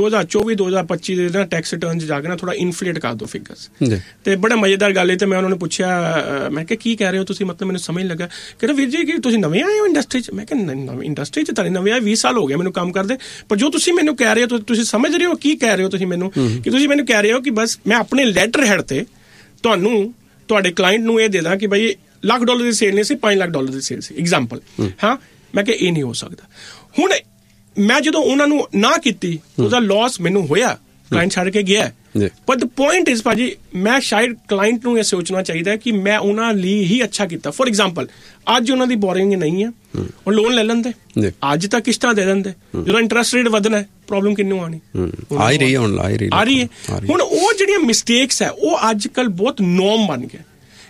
2024-2025 ਦੇ ਨਾ ਟੈਕਸ ਰਿਟਰਨ 'ਚ ਜਾ ਕੇ ਨਾ ਥੋੜਾ ਇਨਫਲੇਟ ਕਰ ਦਿਓ ਫਿਗਰਸ। ਤੇ ਬੜਾ ਮਜ਼ੇਦਾਰ ਗੱਲ ਹੈ। ਤੇ ਮੈਂ ਉਹਨਾਂ ਨੂੰ ਪੁੱਛਿਆ, ਮੈਂ ਕਿਹਾ ਕੀ ਕਹਿ ਰਹੇ ਹੋ ਤੁਸੀਂ, ਮਤਲਬ ਮੈਨੂੰ ਸਮਝ ਲੱਗਾ। ਕਹਿੰਦਾ ਵੀਰ ਜੀ ਕਿ ਤੁਸੀਂ ਨਵੇਂ ਆਏ ਹੋ ਇੰਡਸਟਰੀ 'ਚ? ਮੈਂ ਕਿਹਾ ਨਵੀਂ ਇੰਡਸਟਰੀ 'ਚ ਤਾਂ ਨਹੀਂ ਨਵੇਂ ਆਏ, 20 ਸਾਲ ਹੋ ਗਏ ਮੈਨੂੰ ਕੰਮ ਕਰਦੇ, ਪਰ ਜੋ ਤੁਸੀਂ ਮੈਨੂੰ ਕਹਿ ਰਹੇ ਹੋ ਤੁਸੀਂ ਸਮਝ ਰਹੇ ਹੋ ਕੀ ਕਹਿ ਰਹੇ ਹੋ ਤੁਸੀਂ ਮੈਨੂੰ, ਕਿ ਤੁਸੀਂ ਮੈਨੂੰ ਕਹਿ ਰਹੇ ਹੋ ਕਿ ਬਸ ਮੈਂ ਆਪਣੇ ਲੈਟਰ ਹੈਡ ਤੇ ਤੁਹਾਨੂੰ ਤੁਹਾਡੇ ਕਲਾਇੰਟ ਨੂੰ ਇਹ ਦੇ ਦਾਂ ਕਿ ਬਈ $1 ਲੱਖ ਦੀ ਸੇਲ ਨਹੀਂ ਸੀ, $5 ਲੱਖ ਦੀ ਸੇਲ ਸੀ ਐਗਜ਼ਾਮਪਲ। ਹਾਂ, ਮੈਂ ਕਿਹਾ ਇਹ ਨਹੀਂ ਹੋ ਸਕਦਾ। ਹੁਣ ਮੈਂ ਜਦੋਂ ਉਹਨਾਂ ਨੂੰ ਨਾ ਕੀਤੀ ਉਹਦਾ ਲਾਸ ਮੈਨੂੰ ਹੋਇਆ, ਕਲਾਇੰਟ ਛੱਡ ਕੇ ਗਿਆ। ਪਰ ਦ ਪੁਆਇੰਟ ਇਜ਼ ਭਾਜੀ, ਮੈਂ ਸ਼ਾਇਦ ਕਲਾਇੰਟ ਨੂੰ ਇਹ ਸੋਚਣਾ ਚਾਹੀਦਾ ਕਿ ਮੈਂ ਉਹਨਾਂ ਲਈ ਹੀ ਅੱਛਾ ਕੀਤਾ। ਫॉर ਐਗਜ਼ਾਮਪਲ ਅੱਜ ਉਹਨਾਂ ਦੀ ਬੋਰਿੰਗ ਨਹੀਂ ਹੈ, ਉਹ ਲੋਨ ਲੈ ਲੈਂਦੇ, ਅੱਜ ਤੱਕ ਕਿਸ਼ਤਾਂ ਦੇ ਦਿੰਦੇ, ਜਦੋਂ ਇੰਟਰਸਟ ਰੇਟ ਵਧਣਾ ਪ੍ਰੋਬਲਮ ਕਿੰਨੂੰ ਆਣੀ? ਆ ਰਹੀ ਹੈ। ਹੁਣ ਉਹ ਜਿਹੜੀਆਂ ਮਿਸਟੇਕਸ ਹੈ ਉਹ ਅੱਜ ਕੱਲ ਬਹੁਤ ਨੋਰਮ ਬਣ ਗਏ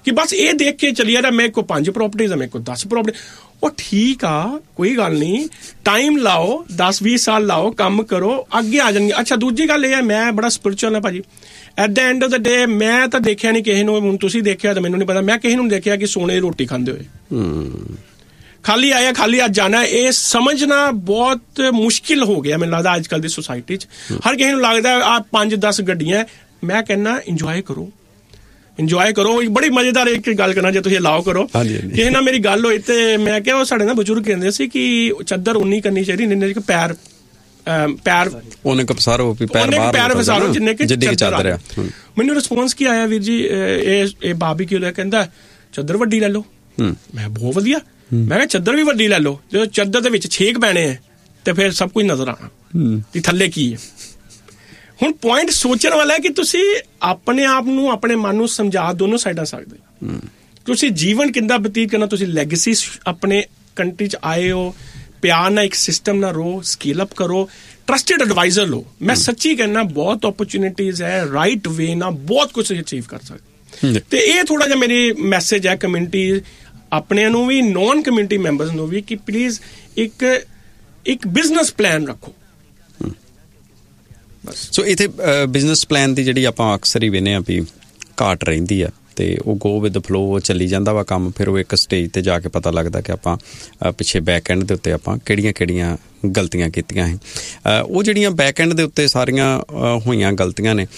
ਕਿ ਬਸ ਇਹ ਦੇਖ ਕੇ ਚਲੀ ਜਾਂਦਾ ਮੇਰੇ ਕੋਲ 5 ਪ੍ਰੋਪਰਟੀਜ਼ ਆ, ਮੇਰੇ ਕੋਲ 10 ਪ੍ਰੋਪਰਟੀ। ਉਹ ਠੀਕ ਆ, ਕੋਈ ਗੱਲ ਨਹੀਂ, ਟਾਈਮ ਲਾਓ, 10-20 ਸਾਲ ਲਾਓ, ਕੰਮ ਕਰੋ, ਅੱਗੇ ਆ ਜਾਣਗੇ। ਅੱਛਾ, ਦੂਜੀ ਗੱਲ ਇਹ ਹੈ, ਮੈਂ ਬੜਾ ਸਪਿਰਿਚੁਅਲ ਹਾਂ ਭਾਜੀ। At the end of the ਡੇ ਮੈਂ ਤਾਂ ਦੇਖਿਆ ਨਹੀਂ ਕਿਸੇ ਨੂੰ, ਹੁਣ ਤੁਸੀਂ ਦੇਖਿਆ ਤਾਂ ਮੈਨੂੰ ਨਹੀਂ ਪਤਾ, ਮੈਂ ਕਿਸੇ ਨੂੰ ਦੇਖਿਆ ਕਿ ਸੋਨੇ ਦੀ ਰੋਟੀ ਖਾਂਦੇ ਹੋਏ। ਖਾਲੀ ਆਇਆ ਖਾਲੀ ਅੱਜ ਜਾਣਾ, ਇਹ ਸਮਝਣਾ ਬਹੁਤ ਮੁਸ਼ਕਿਲ ਹੋ ਗਿਆ ਮੈਨੂੰ ਲੱਗਦਾ ਅੱਜ ਕੱਲ੍ਹ ਦੀ ਸੋਸਾਇਟੀ 'ਚ। ਹਰ ਕਿਸੇ ਨੂੰ ਲੱਗਦਾ ਆ 5-10 ਗੱਡੀਆਂ। ਮੈਂ ਕਹਿੰਦਾ ਇੰਜੋਏ ਕਰੋ, ਇੰਜੋਏ ਕਰੋ। ਬੜੀ ਮਜ਼ੇਦਾਰ ਇੱਕ ਗੱਲ ਕਰਨਾ, ਜੇ ਤੁਸੀਂ ਅਲਾਓ ਕਰੋ। ਕਿਸੇ ਨਾਲ ਮੇਰੀ ਗੱਲ ਹੋਈ ਤੇ ਮੈਂ ਕਿਹਾ, ਉਹ ਸਾਡੇ ਨਾਲ ਬਜ਼ੁਰਗ ਕਹਿੰਦੇ ਸੀ ਕਿ ਚੱਦਰ ਉਨੀ ਕਰਨੀ ਚਾਹੀਦੀ ਜਿੰਨੇ ਪੈਰ ਉਹਨੇ ਕਪਸਾਰੋ ਪੈਰ ਫਸਾਰੋ ਜਿੰਨੇ ਕਿ ਚਾਦਰ ਆ। ਮੈਨੂੰ ਰਿਸਪੌਂਸ ਕੀ ਆਇਆ ਵੀਰ ਜੀ, ਇਹ ਬਾਰਬੀਕਿਊ ਲੈ, ਕਹਿੰਦਾ ਚੱਦਰ ਵੱਡੀ ਲੈ ਲਓ। ਮੈਂ ਬਹੁਤ ਵਧੀਆ, ਮੈਂ ਕਿਹਾ ਚੱਦਰ ਵੀ ਵੱਡੀ ਲੈ ਲਓ, ਜਦੋਂ ਚੱਦਰ ਦੇ ਵਿੱਚ ਛੇਕ ਪੈਣੇ ਆ ਤੇ ਫਿਰ ਸਭ ਕੁਝ ਨਜ਼ਰ ਆਉਣਾ ਕਿ ਥੱਲੇ ਕੀ ਹੈ। ਹੁਣ ਪੁਆਇੰਟ ਸੋਚਣ ਵਾਲਾ ਹੈ ਕਿ ਤੁਸੀਂ ਆਪਣੇ ਆਪ ਨੂੰ, ਆਪਣੇ ਮਨ ਨੂੰ ਸਮਝਾ ਦੋਨੋਂ ਸਾਈਡਾਂ ਸਕਦੇ। ਤੁਸੀਂ ਜੀਵਨ ਕਿੱਦਾਂ ਬਤੀਤ ਕਰਨਾ, ਤੁਸੀਂ ਲੈਗੇਸੀ ਆਪਣੇ ਕੰਟਰੀ 'ਚ ਆਏ ਹੋ, ਪਿਆਰ ਨਾਲ ਇੱਕ ਸਿਸਟਮ ਨਾਲ ਰਹੋ, ਸਕੇਲ ਅਪ ਕਰੋ, ਟਰਸਟਡ ਐਡਵਾਈਜ਼ਰ ਲਓ। ਮੈਂ ਸੱਚੀ ਕਹਿਣਾ ਬਹੁਤ ਓਪਰਚੁਨਿਟੀਜ਼ ਹੈ, ਰਾਈਟ ਵੇ ਨਾਲ ਬਹੁਤ ਕੁਝ ਅਚੀਵ ਕਰ ਸਕਦੇ। ਤੇ ਇਹ ਥੋੜਾ ਜਿਹਾ ਮੇਰੀ ਮੈਸੇਜ ਹੈ ਕਮਿਊਨਿਟੀ ਆਪਣਿਆਂ ਨੂੰ ਵੀ, ਨੌਨ ਕਮਿਊਨਿਟੀ ਮੈਂਬਰਸ ਨੂੰ ਵੀ, ਕਿ ਪਲੀਜ਼ ਇੱਕ ਬਿਜ਼ਨਸ ਪਲਾਨ ਰੱਖੋ। ਸੋ ਇੱਥੇ ਬਿਜ਼ਨਸ ਪਲਾਨ ਦੀ ਜਿਹੜੀ ਆਪਾਂ ਅਕਸਰ ਹੀ ਵੇਖਦੇ ਹਾਂ ਵੀ ਘਾਟ ਰਹਿੰਦੀ ਆ, ਤੇ ਉਹ ਗੋ ਵਿਦ ਫਲੋ ਚੱਲੀ ਜਾਂਦਾ ਵਾ ਕੰਮ। ਫਿਰ ਉਹ ਇੱਕ ਸਟੇਜ ਤੇ ਜਾ ਕੇ ਪਤਾ ਲੱਗਦਾ ਕਿ ਆਪਾਂ ਪਿੱਛੇ ਬੈਕ ਐਂਡ ਦੇ ਉੱਤੇ ਆਪਾਂ ਕਿਹੜੀਆਂ ਗਲਤੀਆਂ ਕੀਤੀਆਂ ਸੀ। ਉਹ ਜਿਹੜੀਆਂ ਬੈਕ ਐਂਡ ਦੇ ਉੱਤੇ ਸਾਰੀਆਂ ਹੋਈਆਂ ਗਲਤੀਆਂ ਨੇ,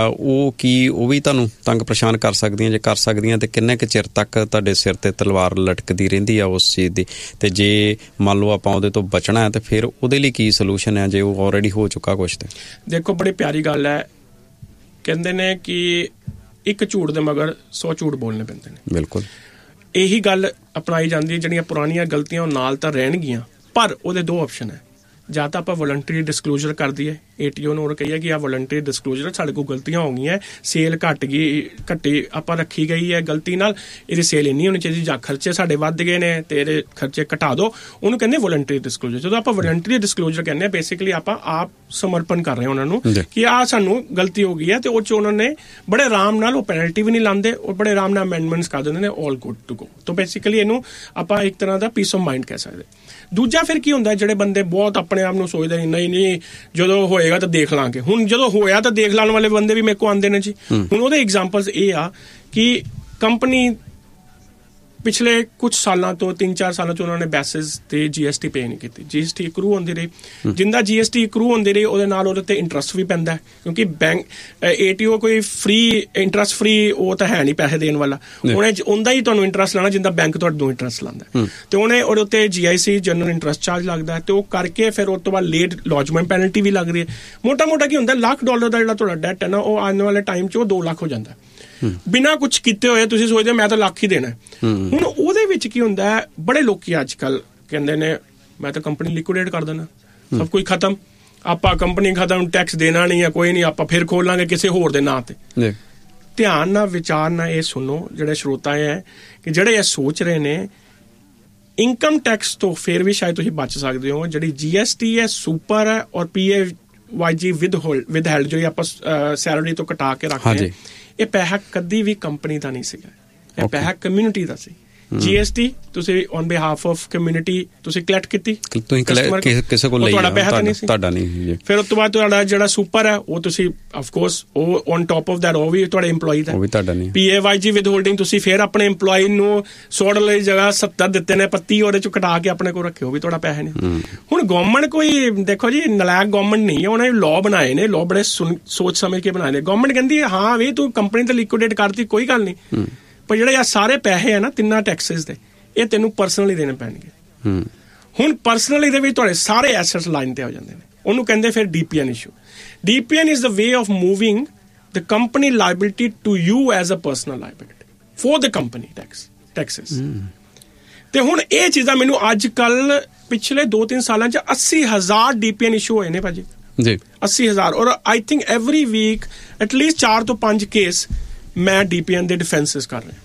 ਉਹ ਵੀ ਤੁਹਾਨੂੰ ਤੰਗ ਪਰੇਸ਼ਾਨ ਕਰ ਸਕਦੀਆਂ? ਜੇ ਕਰ ਸਕਦੀਆਂ ਤੇ ਕਿੰਨੇ ਕੁ ਚਿਰ ਤੱਕ ਤੁਹਾਡੇ ਸਿਰ ਤੇ ਤਲਵਾਰ ਲਟਕਦੀ ਰਹਿੰਦੀ ਆ ਉਸ ਚੀਜ਼ ਦੀ? ਤੇ ਜੇ ਮੰਨ ਲਓ ਆਪਾਂ ਉਹਦੇ ਤੋਂ ਬਚਣਾ ਹੈ ਤੇ ਫਿਰ ਉਹਦੇ ਲਈ ਕੀ ਸੋਲੂਸ਼ਨ ਹੈ ਜੇ ਉਹ ਆਲਰੇਡੀ ਹੋ ਚੁੱਕਾ ਕੁਛ? ਤੇ ਦੇਖੋ, ਬੜੀ ਪਿਆਰੀ ਗੱਲ ਹੈ, ਕਹਿੰਦੇ ਨੇ ਕਿ ਇੱਕ ਝੂਠ ਦੇ ਮਗਰ 100 ਝੂਠ ਬੋਲਣੇ ਪੈਂਦੇ ਨੇ। ਬਿਲਕੁਲ ਇਹੀ ਗੱਲ ਅਪਣਾਈ ਜਾਂਦੀ ਹੈ। ਜਿਹੜੀਆਂ ਪੁਰਾਣੀਆਂ ਗਲਤੀਆਂ ਉਹ ਨਾਲ ਤਾਂ ਰਹਿਣਗੀਆਂ, ਪਰ ਉਹਦੇ 2 ਆਪਸ਼ਨ ਹੈ। ਜਾਂ ਤਾਂ ਆਪਾਂ ਵੋਲੰਟਰੀ ਡਿਸਕਲੋਜ਼ਰ ਕਰ ਦਈਏ, ATO ਨੂੰ ਕਹੀਏ ਕਿ ਆਹ ਵੋਲੰਟਰੀ ਡਿਸਕਲੋਜ਼ਰ, ਸਾਡੇ ਕੋਲ ਗਲਤੀਆਂ ਹੋ ਗਈਆਂ, ਸੇਲ ਘੱਟੀ ਆਪਾਂ ਰੱਖੀ ਗਈ ਹੈ ਗਲਤੀ ਨਾਲ, ਇਹਦੀ ਸੇਲ ਇੰਨੀ ਹੋਣੀ ਚਾਹੀਦੀ, ਜਾਂ ਖਰਚੇ ਸਾਡੇ ਵੱਧ ਗਏ ਨੇ ਤੇ ਇਹਦੇ ਖਰਚੇ ਘਟਾ ਦਿਓ। ਉਹਨੂੰ ਕਹਿੰਦੇ ਵੋਲੰਟਰੀ ਡਿਸਕਲੋਜ਼ਰ। ਜਦੋਂ ਆਪਾਂ ਵੋਲੰਟਰੀ ਡਿਸਕਲੋਜ਼ਰ ਕਹਿੰਦੇ ਹਾਂ, ਬੇਸਿਕਲੀ ਆਪਾਂ ਆਪ ਸਮਰਪਣ ਕਰ ਰਹੇ ਹਾਂ ਉਹਨਾਂ ਨੂੰ ਕਿ ਆਹ ਸਾਨੂੰ ਗਲਤੀ ਹੋ ਗਈ ਹੈ, ਤੇ ਉਹ 'ਚ ਉਹਨਾਂ ਨੇ ਬੜੇ ਆਰਾਮ ਨਾਲ, ਉਹ ਪੈਨਲਟੀ ਵੀ ਨਹੀਂ ਲਾਉਂਦੇ, ਉਹ ਬੜੇ ਆਰਾਮ ਨਾਲ ਅਮੈਂਡਮੈਂਟਸ ਕਰ ਦਿੰਦੇ ਨੇ, ਆਲ ਗੁੱਡ ਟੂ ਗੋ। ਤਾਂ ਬੇਸਿਕਲੀ ਇਹਨੂੰ ਆਪਾਂ ਇੱਕ ਤਰ੍ਹਾਂ ਦਾ ਪੀਸ ਆਫ ਮਾਈਂਡ ਕਹਿ ਸਕਦੇ। ਦੂਜਾ ਫਿਰ ਕੀ ਹੁੰਦਾ, ਜਿਹੜੇ ਬੰਦੇ ਬਹੁਤ ਆਪਣੇ ਆਪ ਨੂੰ ਸੋਚਦੇ ਨਹੀਂ ਜਦੋਂ ਹੋਏਗਾ ਤਾਂ ਦੇਖ ਲਾਂਗੇ। ਹੁਣ ਜਦੋਂ ਹੋਇਆ ਤਾਂ ਦੇਖ ਲਾਉਣ ਵਾਲੇ ਬੰਦੇ ਵੀ ਮੇਰੇ ਕੋਲ ਆਉਂਦੇ ਨੇ ਜੀ। ਹੁਣ ਉਹਦੇ ਐਗਜ਼ਾਮਪਲਸ ਇਹ ਆ ਕਿ ਕੰਪਨੀ ਪਿਛਲੇ ਕੁਝ ਸਾਲਾਂ ਤੋਂ 3-4 ਸਾਲਾਂ ਤੋਂ ਉਹਨਾਂ ਨੇ ਬੈਸਿਸ ਤੇ GST ਪੇ ਨਹੀਂ ਕੀਤੀ। GST ਅਕਰੂ ਹੁੰਦੀ ਰਹੀ, ਜਿੰਦਾ GST ਅਕਰੂ ਹੁੰਦੀ ਰਹੀ ਉਹਦੇ ਨਾਲ ਉਹਦੇ ਤੇ ਇੰਟਰਸਟ ਵੀ ਪੈਂਦਾ, ਕਿਉਂਕਿ ਬੈਂਕ ATO ਕੋਈ ਫ੍ਰੀ ਇੰਟਰਸਟ ਫ੍ਰੀ ਉਹ ਤਾਂ ਹੈ ਨਹੀਂ ਪੈਸੇ ਦੇਣ ਵਾਲਾ, ਉਹਨੇ ਉਹਦਾ ਹੀ ਤੁਹਾਨੂੰ ਇੰਟਰਸਟ ਲਾਣਾ ਜਿੰਦਾ ਬੈਂਕ ਤੁਹਾਡੇ ਤੋਂ ਇੰਟਰਸਟ ਲਾਉਂਦਾ। ਤੇ ਉਹਨੇ ਉਹਦੇ ਉੱਤੇ GIC ਜਨਰਲ ਇੰਟਰਸਟ ਚਾਰਜ ਲੱਗਦਾ, ਤੇ ਉਹ ਕਰਕੇ ਫਿਰ ਉਸ ਤੋਂ ਬਾਅਦ ਲੇਟ ਲੌਜਮੈਂਟ ਪੈਨਲਟੀ ਵੀ ਲੱਗਦੀ ਹੈ। ਮੋਟਾ ਕੀ ਹੁੰਦਾ, $1,00,000 ਦਾ ਜਿਹੜਾ ਤੁਹਾਡਾ ਡੈਟ ਹੈ ਨਾ, ਉਹ ਆਉਣ ਵਾਲੇ ਟਾਈਮ 'ਚ ਉਹ 2 ਲੱਖ ਹੋ ਜਾਂਦਾ ਬਿਨਾਂ ਕੁਝ ਕੀਤੇ ਹੋਏ। ਤੁਸੀਂ ਸੋਚਦੇ ਮੈਂ ਤਾਂ ਲੱਖ ਹੀ ਦੇਣਾ। ਹੁਣ ਉਹਦੇ ਵਿੱਚ ਕੀ ਹੁੰਦਾ ਹੈ, ਬੜੇ ਲੋਕੀ ਅੱਜ ਕੱਲ ਕਹਿੰਦੇ ਨੇ ਮੈਂ ਤਾਂ ਕੰਪਨੀ ਲਿਕੁਇਡੇਟ ਕਰ ਦੇਣਾ, ਸਭ ਕੁਝ ਖਤਮ, ਆਪਾਂ ਕੰਪਨੀ ਖਤਮ, ਟੈਕਸ ਦੇਣਾ ਨਹੀਂ ਹੈ, ਕੋਈ ਨਹੀਂ, ਆਪਾਂ ਫਿਰ ਖੋਲਾਂਗੇ ਕਿਸੇ ਹੋਰ ਦੇ ਨਾਂ ਤੇ। ਧਿਆਨ ਨਾਲ ਵਿਚਾਰ ਨਾਲ ਇਹ ਸੁਣੋ ਜਿਹੜੇ ਸਰੋਤਾ ਹੈ ਕਿ ਜਿਹੜੇ ਇਹ ਸੋਚ ਰਹੇ ਨੇ ਇਨਕਮ ਟੈਕਸ ਤੋਂ ਫਿਰ ਵੀ ਸ਼ਾਇਦ ਤੁਸੀਂ ਬਚ ਸਕਦੇ ਹੋ। ਜਿਹੜੀ GST ਹੈ ਸੁਪਰ ਹੈ, ਔਰ PAYG ਵਿਦਹੈਲਡ ਜੋ ਆਪਾਂ ਸੈਲਰੀ ਤੋਂ ਕਟਾ ਕੇ ਰੱਖਦੇ, ਇਹ ਪੈਸਾ ਕਦੀ ਵੀ ਕੰਪਨੀ ਦਾ ਨਹੀਂ ਸੀਗਾ, ਇਹ ਪੈਸਾ ਕਮਿਊਨਿਟੀ ਦਾ ਸੀ। GST ਤੁਸੀਂ ਔਨ ਬਿਹਾਫ ਆਫ ਕਮਿਊਨਿਟੀ ਤੁਸੀਂ ਕਲੈਕਟ ਕੀਤੀ, ਕਿਸੇ ਕੋਲ ਲਈ ਤੁਹਾਡਾ ਨਹੀਂ। ਫਿਰ ਉਸ ਤੋਂ ਬਾਅਦ ਤੁਹਾਡਾ ਜਿਹੜਾ ਸੁਪਰ ਹੈ ਉਹ ਤੁਸੀਂ ਆਫ ਕੋਰਸ ਉਹ ਔਨ ਟੌਪ ਆਫ ਦੈਟ ਉਹ ਵੀ ਤੁਹਾਡੇ EMPLOYE ਦਾ, ਉਹ ਵੀ ਤੁਹਾਡਾ ਨਹੀਂ। PAYG ਵਿਦ ਹੋਲਡਿੰਗ ਤੁਸੀਂ ਫਿਰ ਆਪਣੇ EMPLOYE ਨੂੰ 100 ਦੀ ਜਗ੍ਹਾ 70 ਦਿੱਤੇ ਨੇ, 35 ਉਹਦੇ ਚੋਂ ਕਟਾ ਕੇ ਆਪਣੇ ਕੋਲ ਰੱਖੇ, ਉਹ ਵੀ ਤੁਹਾਡਾ ਪੈਸਾ ਨਹੀਂ। ਹੁਣ ਗਵਰਨਮੈਂਟ ਕੋਈ ਦੇਖੋ ਜੀ ਨਲਾਇਕ ਗਵਰਨਮੈਂਟ ਨਹੀਂ ਹੈ, ਉਹਨੇ ਲਾਅ ਬਣਾਏ ਨੇ, ਲਾਅ ਬੜੇ ਸੋਚ ਸਮਝ ਕੇ ਬਣਾਏ ਨੇ। ਗਵਰਨਮੈਂਟ ਕਹਿੰਦੀ ਹਾਂ ਵੀ ਤੂੰ ਕੰਪਨੀ ਤੇ ਲਿਕੁਇਡੇਟ ਕਰਤੀ ਕੋਈ ਗੱਲ ਨਹੀਂ, ਪਰ ਜਿਹੜੇ ਆ ਸਾਰੇ ਪੈਸੇ ਆ ਨਾ 3 ਟੈਕਸਿਸ ਦੇ, ਇਹ ਤੈਨੂੰ ਪਰਸਨਲੀ ਦੇਣੇ ਪੈਣਗੇ। ਹੁਣ ਪਰਸਨਲੀ ਦੇ ਵਿੱਚ ਤੁਹਾਡੇ ਸਾਰੇ ਐਸੈਟਸ ਲਾਈਨ ਤੇ ਆ ਜਾਂਦੇ ਨੇ, ਉਹਨੂੰ ਕਹਿੰਦੇ ਫਿਰ DPN issue. DPN is the way of moving the company liability to you as a personal liability for the company Texas. ਤੇ ਹੁਣ ਇਹ ਚੀਜ਼ਾਂ ਮੈਨੂੰ ਅੱਜ ਕੱਲ ਪਿਛਲੇ 2-3 ਸਾਲਾਂ 'ਚ 80,000 DPN ਇਸ਼ੂ ਹੋਏ ਨੇ ਭਾਜੀ ਜੀ, 80,000। ਔਰ I think every week at least 4 ਤੋਂ 5 ਕੇਸ ਮੈਂ DPN ਦੇ ਡਿਫੈਂਸਿਸ ਕਰ ਰਿਹਾ।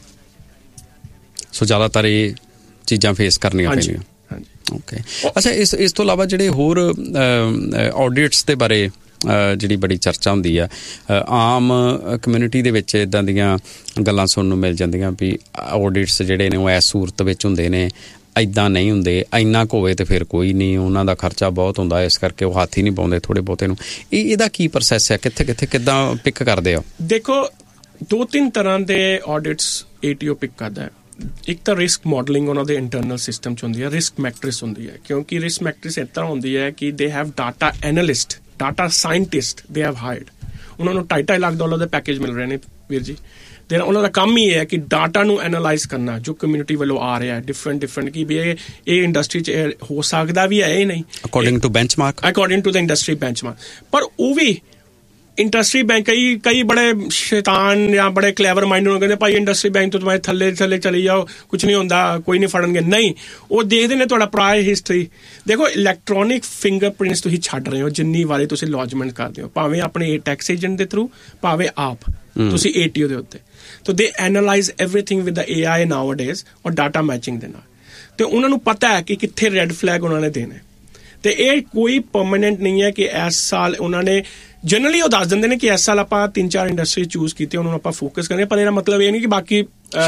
ਸੋ ਜ਼ਿਆਦਾਤਰ ਇਹ ਚੀਜ਼ਾਂ ਫੇਸ ਕਰਨੀਆਂ ਪੈਣੀਆਂ। ਓਕੇ, ਅੱਛਾ, ਇਸ ਤੋਂ ਇਲਾਵਾ ਜਿਹੜੇ ਹੋਰ ਆਡਿਟਸ ਦੇ ਬਾਰੇ ਜਿਹੜੀ ਬੜੀ ਚਰਚਾ ਹੁੰਦੀ ਆ ਆਮ ਕਮਿਊਨਿਟੀ ਦੇ ਵਿੱਚ ਇੱਦਾਂ ਦੀਆਂ ਗੱਲਾਂ ਸੁਣਨ ਨੂੰ ਮਿਲ ਜਾਂਦੀਆਂ ਵੀ ਆਡਿਟਸ ਜਿਹੜੇ ਨੇ ਉਹ ਇਸ ਸੂਰਤ ਵਿੱਚ ਹੁੰਦੇ ਨੇ, ਇੱਦਾਂ ਨਹੀਂ ਹੁੰਦੇ, ਇੰਨਾ ਕੁ ਹੋਵੇ ਤਾਂ ਫਿਰ ਕੋਈ ਨਹੀਂ, ਉਹਨਾਂ ਦਾ ਖਰਚਾ ਬਹੁਤ ਹੁੰਦਾ, ਇਸ ਕਰਕੇ ਉਹ ਹੱਥ ਹੀ ਨਹੀਂ ਪਾਉਂਦੇ ਥੋੜ੍ਹੇ ਬਹੁਤੇ ਨੂੰ। ਇਹਦਾ ਕੀ ਪ੍ਰੋਸੈਸ ਹੈ, ਕਿੱਥੇ ਕਿੱਦਾਂ ਪਿਕ ਕਰਦੇ ਆ? ਦੇਖੋ 2-3 ਤਰ੍ਹਾਂ ਦੇ ਆਡਿਟਸ ATO ਪਿਕ ਕਰਦਾ ਹੈ। ਇੱਕ ਤਾਂ ਰਿਸਕ ਮਾਡਲਿੰਗ ਉਹਨਾਂ ਦੇ ਇੰਟਰਨਲ ਸਿਸਟਮ 'ਚ ਹੁੰਦੀ ਹੈ, ਰਿਸਕ ਮੈਟ੍ਰਿਕਸ ਹੁੰਦੀ ਹੈ, ਕਿਉਂਕਿ ਰਿਸਕ ਮੈਟ੍ਰਿਕਸ ਇਸ ਤਰ੍ਹਾਂ ਹੁੰਦੀ ਹੈ ਕਿ they have data analyst, data scientist they have ਹਾਇਰਡ, ਉਹਨਾਂ ਨੂੰ $2.5 ਲੱਖ ਦੇ ਪੈਕੇਜ ਮਿਲ ਰਹੇ ਨੇ ਵੀਰ ਜੀ। ਤੇ ਉਹਨਾਂ ਦਾ ਕੰਮ ਹੀ ਹੈ ਕਿ ਡਾਟਾ ਨੂੰ ਐਨਾਲਾਈਜ਼ ਕਰਨਾ ਜੋ ਕਮਿਊਨਿਟੀ ਵੱਲੋਂ ਆ ਰਿਹਾ ਡਿਫਰੈਂਟ ਕਿ ਵੀ ਇਹ ਇੰਡਸਟਰੀ 'ਚ ਹੋ ਸਕਦਾ ਵੀ ਹੈ, ਇਹ ਨਹੀਂ according to the industry benchmark. ਪਰ ਉਹ ਵੀ ਇੰਡਸਟਰੀ ਬੈਂਕ ਕਈ ਬੜੇ ਸ਼ੈਤਾਨ ਜਾਂ ਬੜੇ ਕਲੈਵਰ ਮਾਈਂਡ ਨੂੰ ਕਹਿੰਦੇ ਭਾਈ ਇੰਡਸਟਰੀ ਬੈਂਕ ਤੋਂ तुम्हारे ਥੱਲੇ ਚਲੀ ਜਾਓ, ਕੁਝ ਨਹੀਂ ਹੁੰਦਾ, ਕੋਈ ਨਹੀਂ ਫੜਨਗੇ। ਨਹੀਂ, ਉਹ ਦੇਖਦੇ ਨੇ ਤੁਹਾਡਾ ਪ੍ਰਾਇਰ ਹਿਸਟਰੀ। ਦੇਖੋ ਇਲੈਕਟ੍ਰੋਨਿਕ ਫਿੰਗਰਪ੍ਰਿੰਟਸ ਤੁਸੀਂ ਛੱਡ ਰਹੇ ਹੋ ਜਿੰਨੀ ਵਾਰੀ ਤੁਸੀਂ ਲੌਜਮੈਂਟ ਕਰਦੇ ਹੋ, ਭਾਵੇਂ ਆਪਣੇ ਟੈਕਸ ਏਜੰਟ ਦੇ ਥਰੂ, ਭਾਵੇਂ ਆਪ ਤੁਸੀਂ ATO ਦੇ ਉੱਤੇ। ਤੋ ਦੇ analyse everything with the AI ਨਾਊਅਡੇਜ਼ ਔਰ ਡਾਟਾ ਮੈਚਿੰਗ ਦੇ ਨਾਲ। ਤੇ ਉਹਨਾਂ ਨੂੰ ਪਤਾ ਹੈ ਕਿ ਕਿੱਥੇ ਰੈੱਡ ਫਲੈਗ ਉਹਨਾਂ ਨੇ ਦੇਣੇ। ਤੇ ਇਹ ਕੋਈ ਪਰਮਾਨੈਂਟ ਨਹੀਂ ਹੈ ਕਿ ਇਸ ਸਾਲ ਉਹਨਾਂ ਨੇ ਜਨਰਲੀ ਉਹ ਦੱਸ ਦਿੰਦੇ ਨੇ ਕਿ ਇਸ ਸਾਲ ਆਪਾਂ 3-4 ਇੰਡਸਟਰੀ ਚੂਜ਼ ਕੀਤੇ, ਉਹਨਾਂ ਨੂੰ ਆਪਾਂ ਫੋਕਸ ਕਰਾਂਗੇ। ਪਰ ਇਹਦਾ ਮਤਲਬ ਇਹ ਨਹੀਂ ਕਿ ਬਾਕੀ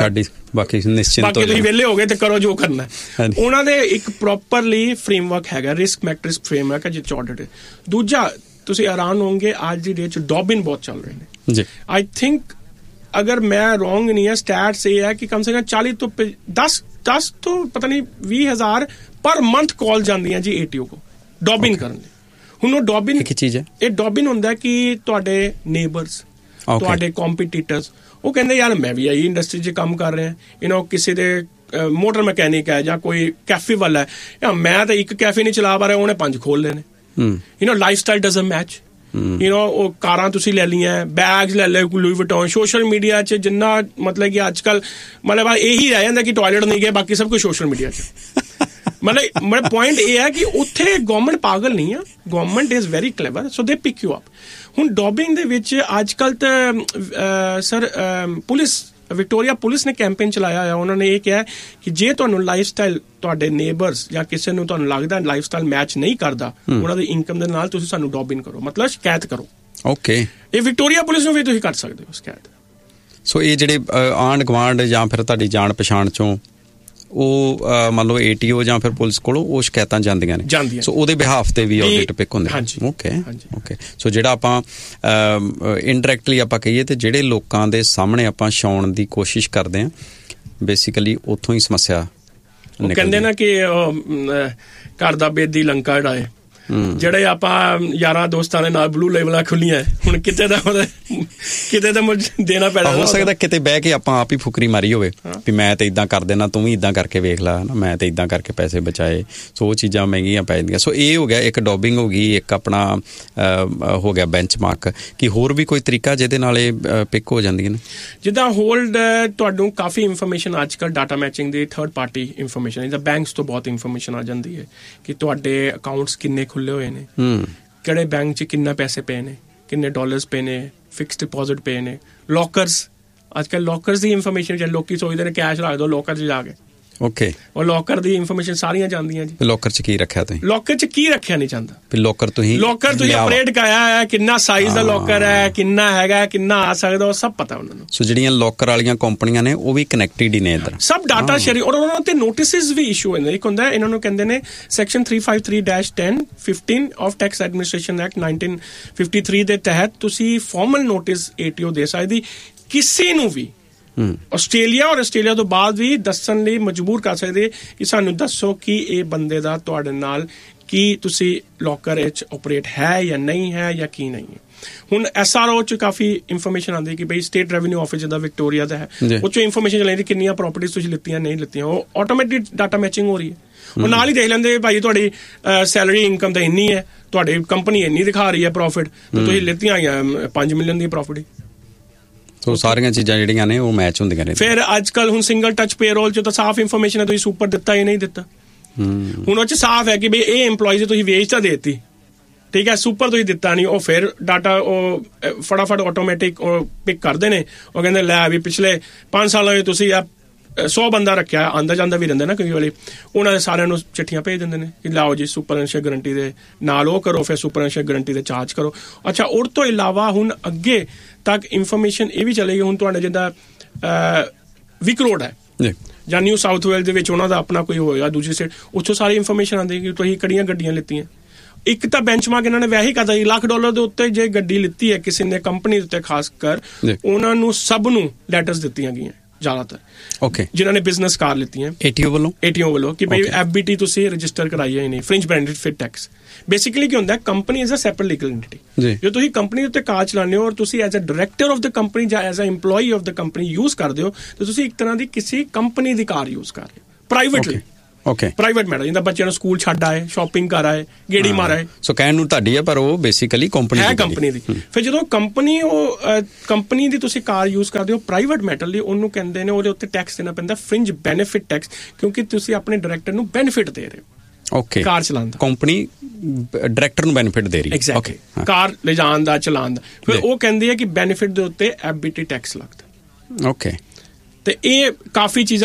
ਤੁਸੀਂ ਵਿਹਲੇ ਹੋ ਗਏ ਤੇ ਕਰੋ ਜੋ ਕਰਨਾ। ਉਹਨਾਂ ਦੇ ਇੱਕ ਪ੍ਰੋਪਰਲੀ ਫਰੇਮਵਰਕ ਹੈਗਾ, ਰਿਸਕ ਮੈਟ੍ਰਿਕਸ ਫਰੇਮਵਰਕ ਹੈ ਜਿਸ 'ਚ ਆਡਿਟ ਹੈ। ਦੂਜਾ, ਤੁਸੀਂ ਹੈਰਾਨ ਹੋਵੋਗੇ ਅੱਜ ਦੀ ਡੇਟ 'ਚ ਡੌਬਿਨ ਬਹੁਤ ਚੱਲ ਰਹੇ ਨੇ ਜੀ। ਆਈ ਥਿੰਕ ਅਗਰ ਮੈਂ ਰੋਂਗ ਨਹੀਂ ਹੈ, ਸਟੈਟਸ ਇਹ ਹੈ ਕਿ ਕਮ ਸੇ ਕਮ 40 ਤੋਂ 10 ਤੋਂ ਪਤਾ ਨਹੀਂ 20,000 ਪਰ ਮੰਥ ਕਾਲ ਜਾਂਦੀਆਂ ਜੀ ATO ਕੋ ਡੌਬਿਨ ਕਰਨ ਲਈ। ਹੁਣ ਉਹ ਡੌਬਿਨ ਕੀ ਚੀਜ਼ ਹੈ? ਇਹ ਡੌਬਿਨ ਹੁੰਦਾ ਕਿ ਤੁਹਾਡੇ ਨੇਬਰਸ, ਤੁਹਾਡੇ ਕੰਪੀਟੀਟਰਸ, ਉਹ ਕਹਿੰਦੇ ਯਾਰ ਮੈਂ ਵੀ ਆਹੀ ਇੰਡਸਟਰੀ 'ਚ ਕੰਮ ਕਰ ਰਿਹਾ, ਕਿਸੇ ਦੇ ਮੋਟਰ ਮਕੈਨਿਕ ਹੈ ਜਾਂ ਕੋਈ ਕੈਫੇ ਵਾਲਾ ਹੈ, ਜਾਂ ਮੈਂ ਤਾਂ ਇੱਕ ਕੈਫੇ ਨਹੀਂ ਚਲਾ ਪਾ ਰਿਹਾ, ਉਹਨੇ 5 ਖੋਲ ਲਏ ਨੇ। Life style doesn't match. ਉਹ ਕਾਰਾਂ ਤੁਸੀਂ ਲੈ ਲਈਆਂ, ਬੈਗਸ ਲੈ ਲਏ ਲੂਈ ਵਿਟੌਨ। ਸੋਸ਼ਲ ਮੀਡੀਆ 'ਚ ਜਿੰਨਾ ਮਤਲਬ ਕਿ ਅੱਜ ਕੱਲ੍ਹ ਮਤਲਬ ਇਹੀ ਰਹਿ ਜਾਂਦਾ ਕਿ ਟਾਇਲਟ ਨਹੀਂ ਗਏ, ਬਾਕੀ ਸਭ ਕੁਝ ਸੋਸ਼ਲ ਮੀਡੀਆ 'ਚ। ਮਤਲਬ ਪੁਆਇੰਟ ਇਹ ਹੈ ਕਿ ਉੱਥੇ ਗਵਰਨਮੈਂਟ ਪਾਗਲ ਨਹੀਂ ਆ, ਗਵਰਨਮੈਂਟ ਇਜ਼ ਵੈਰੀ ਕਲੈਵਰ, ਸੋ ਦੇ ਪਿਕ ਯੂ ਅਪ। ਹੁਣ ਡੌਬਿੰਗ ਦੇ ਵਿੱਚ ਅੱਜ ਕੱਲ੍ਹ ਤਾਂ ਸਰ ਵਿਕਟੋਰੀਆ ਪੁਲਿਸ ਨੇ ਕੈਂਪੇਨ ਚਲਾਇਆ ਹੋਇਆ। ਉਹਨਾਂ ਨੇ ਇਹ ਕਿਹਾ ਕਿ ਜੇ ਤੁਹਾਨੂੰ ਲਾਈਫ ਸਟਾਈਲ ਤੁਹਾਡੇ ਨੇਬਰਸ ਜਾਂ ਕਿਸੇ ਨੂੰ ਤੁਹਾਨੂੰ ਲੱਗਦਾ ਲਾਈਫ ਸਟਾਈਲ ਮੈਚ ਨਹੀਂ ਕਰਦਾ ਉਹਨਾਂ ਦੀ ਇਨਕਮ ਦੇ ਨਾਲ, ਤੁਸੀਂ ਸਾਨੂੰ ਡੌਬਿਨ ਕਰੋ, ਮਤਲਬ ਸ਼ਿਕਾਇਤ ਕਰੋ। ਓਕੇ, ਇਹ ਵਿਕਟੋਰੀਆ ਪੁਲਿਸ ਨੂੰ ਵੀ ਤੁਸੀਂ ਕਰ ਸਕਦੇ ਹੋ ਸ਼ਿਕਾਇਤ। ਸੋ ਇਹ ਜਿਹੜੇ ਆਂਢ ਗੁਆਂਢ ਜਾਂ ਫਿਰ ਤੁਹਾਡੀ ਜਾਣ ਪਛਾਣ ਚੋਂ ਉਹ ਮੰਨ ਲਓ ATO ਜਾਂ ਫਿਰ ਪੁਲਿਸ ਕੋਲੋਂ ਉਹ ਸ਼ਿਕਾਇਤਾਂ ਜਾਂਦੀਆਂ ਨੇ, ਸੋ ਉਹਦੇ ਬਿਹਾਫ ਤੇ ਵੀ ਆਡਿਟ ਪਿਕ ਹੁੰਦੇ ਨੇ। ਓਕੇ ਸੋ ਜਿਹੜਾ ਆਪਾਂ ਇਨਡਾਇਰੈਕਟਲੀ ਆਪਾਂ ਕਹੀਏ ਤੇ ਜਿਹੜੇ ਲੋਕਾਂ ਦੇ ਸਾਹਮਣੇ ਆਪਾਂ ਛਾਉਣ ਦੀ ਕੋਸ਼ਿਸ਼ ਕਰਦੇ ਹਾਂ, ਬੇਸਿਕਲੀ ਉੱਥੋਂ ਹੀ ਸਮੱਸਿਆ ਕਹਿੰਦੇ ਨਾ ਕਿ ਘਰ ਦਾ ਬੇਦੀ ਲੰਕਾ ਜਿਹੜਾ ਹੈ, ਜਿਹੜੇ ਆਪਾਂ ਯਾਰਾਂ ਦੋਸਤਾਂ ਦੇ ਨਾਲ ਬਲੂ ਲੇਵਲਾਂ ਖੁੱਲੀਆਂ, ਹੁਣ ਕਿਤੇ ਦਾ ਦੇਣਾ ਪੈਣਾ। ਹੋ ਸਕਦਾ ਕਿਤੇ ਬਹਿ ਕੇ ਆਪਾਂ ਆਪ ਹੀ ਫੁਕਰੀ ਮਾਰੀ ਹੋਵੇ ਵੀ ਮੈਂ ਤੇ ਇਦਾਂ ਕਰ ਦੇਣਾ, ਤੂੰ ਵੀ ਇਦਾਂ ਕਰਕੇ ਵੇਖ ਲਾ, ਮੈਂ ਤੇ ਇਦਾਂ ਕਰਕੇ ਪੈਸੇ ਬਚਾਏ। ਸੋ ਉਹ ਚੀਜ਼ਾਂ ਮਹਿੰਗੀਆਂ ਪੈ ਜਾਂਦੀਆਂ। ਸੋ ਇਹ ਹੋ ਗਿਆ ਇੱਕ ਡੌਬਿੰਗ ਹੋ ਗਈ, ਇੱਕ ਆਪਣਾ ਹੋ ਗਿਆ ਬੈਂਚਮਾਰਕ। ਕਿ ਹੋਰ ਵੀ ਕੋਈ ਤਰੀਕਾ ਜਿਹਦੇ ਨਾਲ ਇਹ ਪਿਕ ਹੋ ਜਾਂਦੀਆਂ ਨੇ? ਜਿੱਦਾਂ ਹੋਲਡ ਤੁਹਾਨੂੰ ਕਾਫੀ ਇਨਫੋਰਮੇਸ਼ਨ ਅੱਜ ਕੱਲ੍ਹ ਡਾਟਾ ਮੈਚਿੰਗ ਦੀ ਥਰਡ ਪਾਰਟੀ ਇਨਫੋਰਮੇਸ਼ਨ, ਜਿੱਦਾਂ ਬੈਂਕਸ ਤੋਂ ਬਹੁਤ ਇਨਫੋਰਮੇਸ਼ਨ ਆ ਜਾਂਦੀ ਹੈ ਕਿ ਤੁਹਾਡੇ ਅਕਾਊਂਟਸ ਕਿੰਨੇ ਖੁੱਲੇ ਹੋਏ ਨੇ, ਕਿਹੜੇ ਬੈਂਕ 'ਚ ਕਿੰਨਾ ਪੈਸੇ ਪਏ ਨੇ, ਕਿੰਨੇ ਡਾਲਰਸ ਪਏ ਨੇ, ਫਿਕਸਡ ਡਿਪੋਜ਼ਿਟ ਪਏ ਨੇ, ਲੋਕਰਸ। ਅੱਜ ਕੱਲ੍ਹ ਲੋਕਰਸ ਦੀ ਇਨਫੋਰਮੇਸ਼ਨ ਲੋਕੀ ਸੋਚਦੇ ਨੇ ਕੈਸ਼ ਰੱਖ ਦਿਓ ਲੋਕਰ 'ਚ ਜਾ ਕੇ। ਓਕੇ, ਉਹ ਲੋਕਰ ਦੀ ਇਨਫੋਰਮੇਸ਼ਨ ਸਾਰੀਆਂ ਜਾਂਦੀਆਂ ਜੀ। ਲੋਕਰ 'ਚ ਕੀ ਰੱਖਿਆ ਤੁਸੀਂ? ਲੋਕਰ 'ਚ ਕੀ ਰੱਖਿਆ ਨਹੀਂ ਜਾਂਦਾ। ਲੋਕਰ ਤੁਸੀਂ ਅਪਰੇਟ ਕਰਾਇਆ ਹੈ, ਕਿੰਨਾ ਸਾਈਜ਼ ਦਾ ਲੋਕਰ ਹੈ, ਕਿੰਨਾ ਹੈਗਾ, ਕਿੰਨਾ ਆ ਸਕਦਾ, ਉਹ ਸਭ ਪਤਾ ਉਹਨਾਂ ਨੂੰ। ਸੋ ਜਿਹੜੀਆਂ ਲੋਕਰ ਵਾਲੀਆਂ ਕੰਪਨੀਆਂ ਨੇ ਉਹ ਵੀ ਕਨੈਕਟਡ ਹੀ ਨੇ ਇੱਧਰ, ਸਭ ਡਾਟਾ ਸ਼ੇਅਰਿੰਗ। ਔਰ ਉਹਨਾਂ ਤੇ ਨੋਟਿਸਿਸ ਵੀ ਇਸ਼ੂ ਹੁੰਦੇ। ਇੱਕ ਹੁੰਦਾ ਇਹਨਾਂ ਨੂੰ ਕਹਿੰਦੇ ਨੇ section 353-10-15 of tax administration act 1953 ਦੇ ਤਹਿਤ ਤੁਸੀਂ ਫਾਰਮਲ ਨੋਟਿਸ ATO ਦੇ ਸਕਦੇ ਕਿਸੇ ਨੂੰ ਵੀ। ਆਸਟ੍ਰੇਲੀਆ ਔਰ ਆਸਟ੍ਰੇਲੀਆ ਤੋਂ ਬਾਅਦ ਵੀ ਦੱਸਣ ਲਈ ਮਜਬੂਰ ਕਰ ਸਕਦੇ ਕਿ ਸਾਨੂੰ ਦੱਸੋ ਕਿ ਇਹ ਬੰਦੇ ਦਾ ਤੁਹਾਡੇ ਨਾਲ ਕੀ ਤੁਸੀਂ ਲੋਕਰ ਵਿੱਚ ਆਪਰੇਟ ਹੈ ਜਾਂ ਨਹੀਂ ਹੈ ਜਾਂ ਕੀ ਨਹੀਂ ਹੈ। ਹੁਣ SRO 'ਚ ਕਾਫੀ ਇਨਫੋਰਮੇਸ਼ਨ ਆਉਂਦੀ ਕਿ ਬਈ ਸਟੇਟ ਰੈਵਨਿਊ ਆਫਿਸ ਜਿੱਦਾਂ ਵਿਕਟੋਰੀਆ ਦਾ ਹੈ, ਉਹ 'ਚੋਂ ਇਨਫੋਰਮੇਸ਼ਨ ਲੈਂਦੀ ਕਿੰਨੀਆਂ ਪ੍ਰੋਪਰਟੀਜ਼ ਤੁਸੀਂ ਲਿੱਤੀਆਂ ਨਹੀਂ ਲਿੱਤੀਆਂ। ਉਹ ਆਟੋਮੈਟਿਕ ਡਾਟਾ ਮੈਚਿੰਗ ਹੋ ਰਹੀ ਹੈ। ਉਹ ਨਾਲ ਹੀ ਦੇਖ ਲੈਂਦੇ ਭਾਈ ਤੁਹਾਡੀ ਸੈਲਰੀ ਇਨਕਮ ਤਾਂ ਇੰਨੀ ਹੈ, ਤੁਹਾਡੀ ਕੰਪਨੀ ਇੰਨੀ ਦਿਖਾ ਰਹੀ ਹੈ ਪ੍ਰੋਫਿਟ, ਤੇ ਤੁਸੀਂ ਲਿੱਤੀਆਂ 5 ਮਿਲੀਅਨ ਦੀ ਪ੍ਰੋਪਰਟੀ। ਸੋ ਸਾਰੀਆਂ ਚੀਜ਼ਾਂ ਜਿਹੜੀਆਂ ਨੇ ਉਹ ਮੈਚ ਹੁੰਦੀਆਂ ਨੇ। ਫਿਰ ਅੱਜ ਕੱਲ੍ਹ ਹੁਣ ਸਿੰਗਲ ਟੱਚ ਪੇਰੋਲ 'ਚ ਤਾਂ ਸਾਫ਼ ਇਨਫੋਰਮੇਸ਼ਨ ਹੈ ਤੁਸੀਂ ਸੁਪਰ ਦਿੱਤਾ ਜਾਂ ਨਹੀਂ ਦਿੱਤਾ। ਹੁਣ ਉਹ 'ਚ ਸਾਫ਼ ਹੈ ਕਿ ਵੀ ਇਹ EMPLOYEES ਤੁਸੀਂ ਵੇਚ ਤਾਂ ਦੇਤੀ, ਠੀਕ ਹੈ, ਸੁਪਰ ਤੁਸੀਂ ਦਿੱਤਾ ਨਹੀਂ। ਉਹ ਫਿਰ ਡਾਟਾ ਉਹ ਫਟਾਫਟ ਆਟੋਮੈਟਿਕ ਉਹ ਪਿਕ ਕਰਦੇ ਨੇ। ਉਹ ਕਹਿੰਦੇ ਲੈ ਵੀ ਪਿਛਲੇ 5 ਸਾਲਾਂ ਵਿੱਚ ਤੁਸੀਂ 100 ਬੰਦਾ ਰੱਖਿਆ, ਆਂਦਾ ਜਾਂਦਾ ਵੀ ਰਹਿੰਦਾ ਨਾ ਕਈ ਵਾਲੇ, ਉਹਨਾਂ ਦੇ ਸਾਰਿਆਂ ਨੂੰ ਚਿੱਠੀਆਂ ਭੇਜ ਦਿੰਦੇ ਨੇ ਕਿ ਲਾਓ ਜੀ ਸੁਪਰਐਂਸ਼ੀਅਲ ਗਰੰਟੀ ਦੇ ਨਾਲ ਉਹ ਕਰੋ, ਫਿਰ ਸੁਪਰਐਂਸ਼ੀਅਲ ਗਰੰਟੀ ਦੇ ਚਾਰਜ ਕਰੋ। ਅੱਛਾ, ਉਹ ਤੋਂ ਇਲਾਵਾ ਹੁਣ ਅੱਗੇ ਤੱਕ ਇਨਫੋਰਮੇਸ਼ਨ ਇਹ ਵੀ ਚਲੇਗੀ, ਹੁਣ ਤੁਹਾਡਾ ਜਿੱਦਾਂ ਵਿਕ ਰੋਡ ਹੈ ਜਾਂ ਨਿਊ ਸਾਊਥ ਵੇਲਜ਼ ਦੇ ਵਿੱਚ ਉਹਨਾਂ ਦਾ ਆਪਣਾ ਕੋਈ ਹੋਏਗਾ ਦੂਜੀ ਸਟੇਟ, ਉੱਥੋਂ ਸਾਰੀ ਇਨਫੋਰਮੇਸ਼ਨ ਆਉਂਦੀ ਕਿ ਤੁਸੀਂ ਕਿਹੜੀਆਂ ਗੱਡੀਆਂ ਲਿੱਤੀਆਂ। ਇੱਕ ਤਾਂ ਬੈਂਚਮਾਰਕ ਇਹਨਾਂ ਨੇ ਵੈਸੇ ਹੀ ਕਰਦਾ, $1,00,000 ਦੇ ਉੱਤੇ ਜੇ ਗੱਡੀ ਲਿੱਤੀ ਹੈ ਕਿਸੇ ਨੇ ਕੰਪਨੀ ਦੇ ਉੱਤੇ, ਖਾਸ ਕਰ ਉਹਨਾਂ ਨੂੰ ਸਭ ਨੂੰ ਲੈਟਰਸ ਦਿੱਤੀਆਂ ਗਈਆਂ ਜ਼ਿਆਦਾਤਰ, ਜਿਨ੍ਹਾਂ ਨੇ ਬਿਜ਼ਨਸ ਕਾਰ ਲਿੱਤੀਆਂ ATO ਵੱਲੋਂ ਕਿ ਬਈ FBT ਤੁਸੀਂ ਰਜਿਸਟਰ ਕਰਾਈ ਹੈ ਨਹੀਂ, ਫ੍ਰਿੰਜ ਬੈਨੀਫਿਟ ਟੈਕਸ। ਬੇਸਿਕਲੀ ਕੀ ਹੁੰਦਾ, company is a separate legal NTT. ਜੇ ਤੁਸੀਂ ਕੰਪਨੀ ਦੇ ਉੱਤੇ ਕਾਰ ਚਲਾਉਂਦੇ ਹੋ ਔਰ ਤੁਸੀਂ as a director of the company ਜਾਂ as a EMPLOYEE of the company use ਕਰਦੇ ਹੋ, ਤਾਂ ਤੁਸੀਂ ਇੱਕ ਤਰ੍ਹਾਂ ਦੀ ਕਿਸੇ ਕੰਪਨੀ ਦੀ ਕਾਰ ਯੂਜ਼ ਕਰ ਰਹੇ ਹੋ ਪ੍ਰਾਈਵੇਟਲੀ। ਪ੍ਰਾਈਵੇਟ ਮੈਟਰ, ਜਿੱਦਾਂ ਬੱਚਿਆਂ ਨੂੰ ਸਕੂਲ ਛੱਡ ਆਏ, ਸ਼ਾਪਿੰਗ ਕਰ ਆਏ, ਗੇੜੀ ਮਾਰ ਆਏ, ਸੋ ਕਹਿਣ ਨੂੰ ਤੁਹਾਡੀ ਹੈ ਪਰ ਉਹ ਬੇਸਿਕਲੀ ਕੰਪਨੀ ਦੀ। ਫਿਰ ਜਦੋਂ ਕੰਪਨੀ ਦੀ ਤੁਸੀਂ ਕਾਰ ਯੂਜ਼ ਕਰਦੇ ਹੋ ਪ੍ਰਾਈਵੇਟ ਮੈਟਰ ਲਈ, ਉਹਨੂੰ ਕਹਿੰਦੇ ਨੇ ਉਹਦੇ ਉੱਤੇ ਟੈਕਸ ਦੇਣਾ ਪੈਂਦਾ, ਫ੍ਰਿੰਜ ਬੈਨੀਫਿਟ ਟੈਕਸ, ਕਿਉਂਕਿ ਤੁਸੀਂ ਆਪਣੇ ਡਾਇਰੈਕਟਰ ਨੂੰ ਬੈਨੀਫਿਟ ਦੇ ਰਹੇ ਹੋ ਕਾਰ ਚਲਾਉਣ ਦਾ। ਕੰਪਨੀ ਡਾਇਰੈਕਟਰ ਨੂੰ ਬੈਨੀਫਿਟ ਦੇ ਰਹੀ ਹੈ ਐਗਜ਼ੈਕਟਲੀ, ਕਾਰ ਲਿਜਾਣ ਦਾ, ਚਲਾਉਣ ਦਾ। ਫਿਰ ਉਹ ਕਹਿੰਦੇ ਆ ਕਿ ਬੈਨੀਫਿਟ ਦੇ ਉੱਤੇ FBT ਟੈਕਸ ਲੱਗਦਾ। ਤੇ ਇਹ ਕਾਫੀ ਚੀਜ਼ਾਂ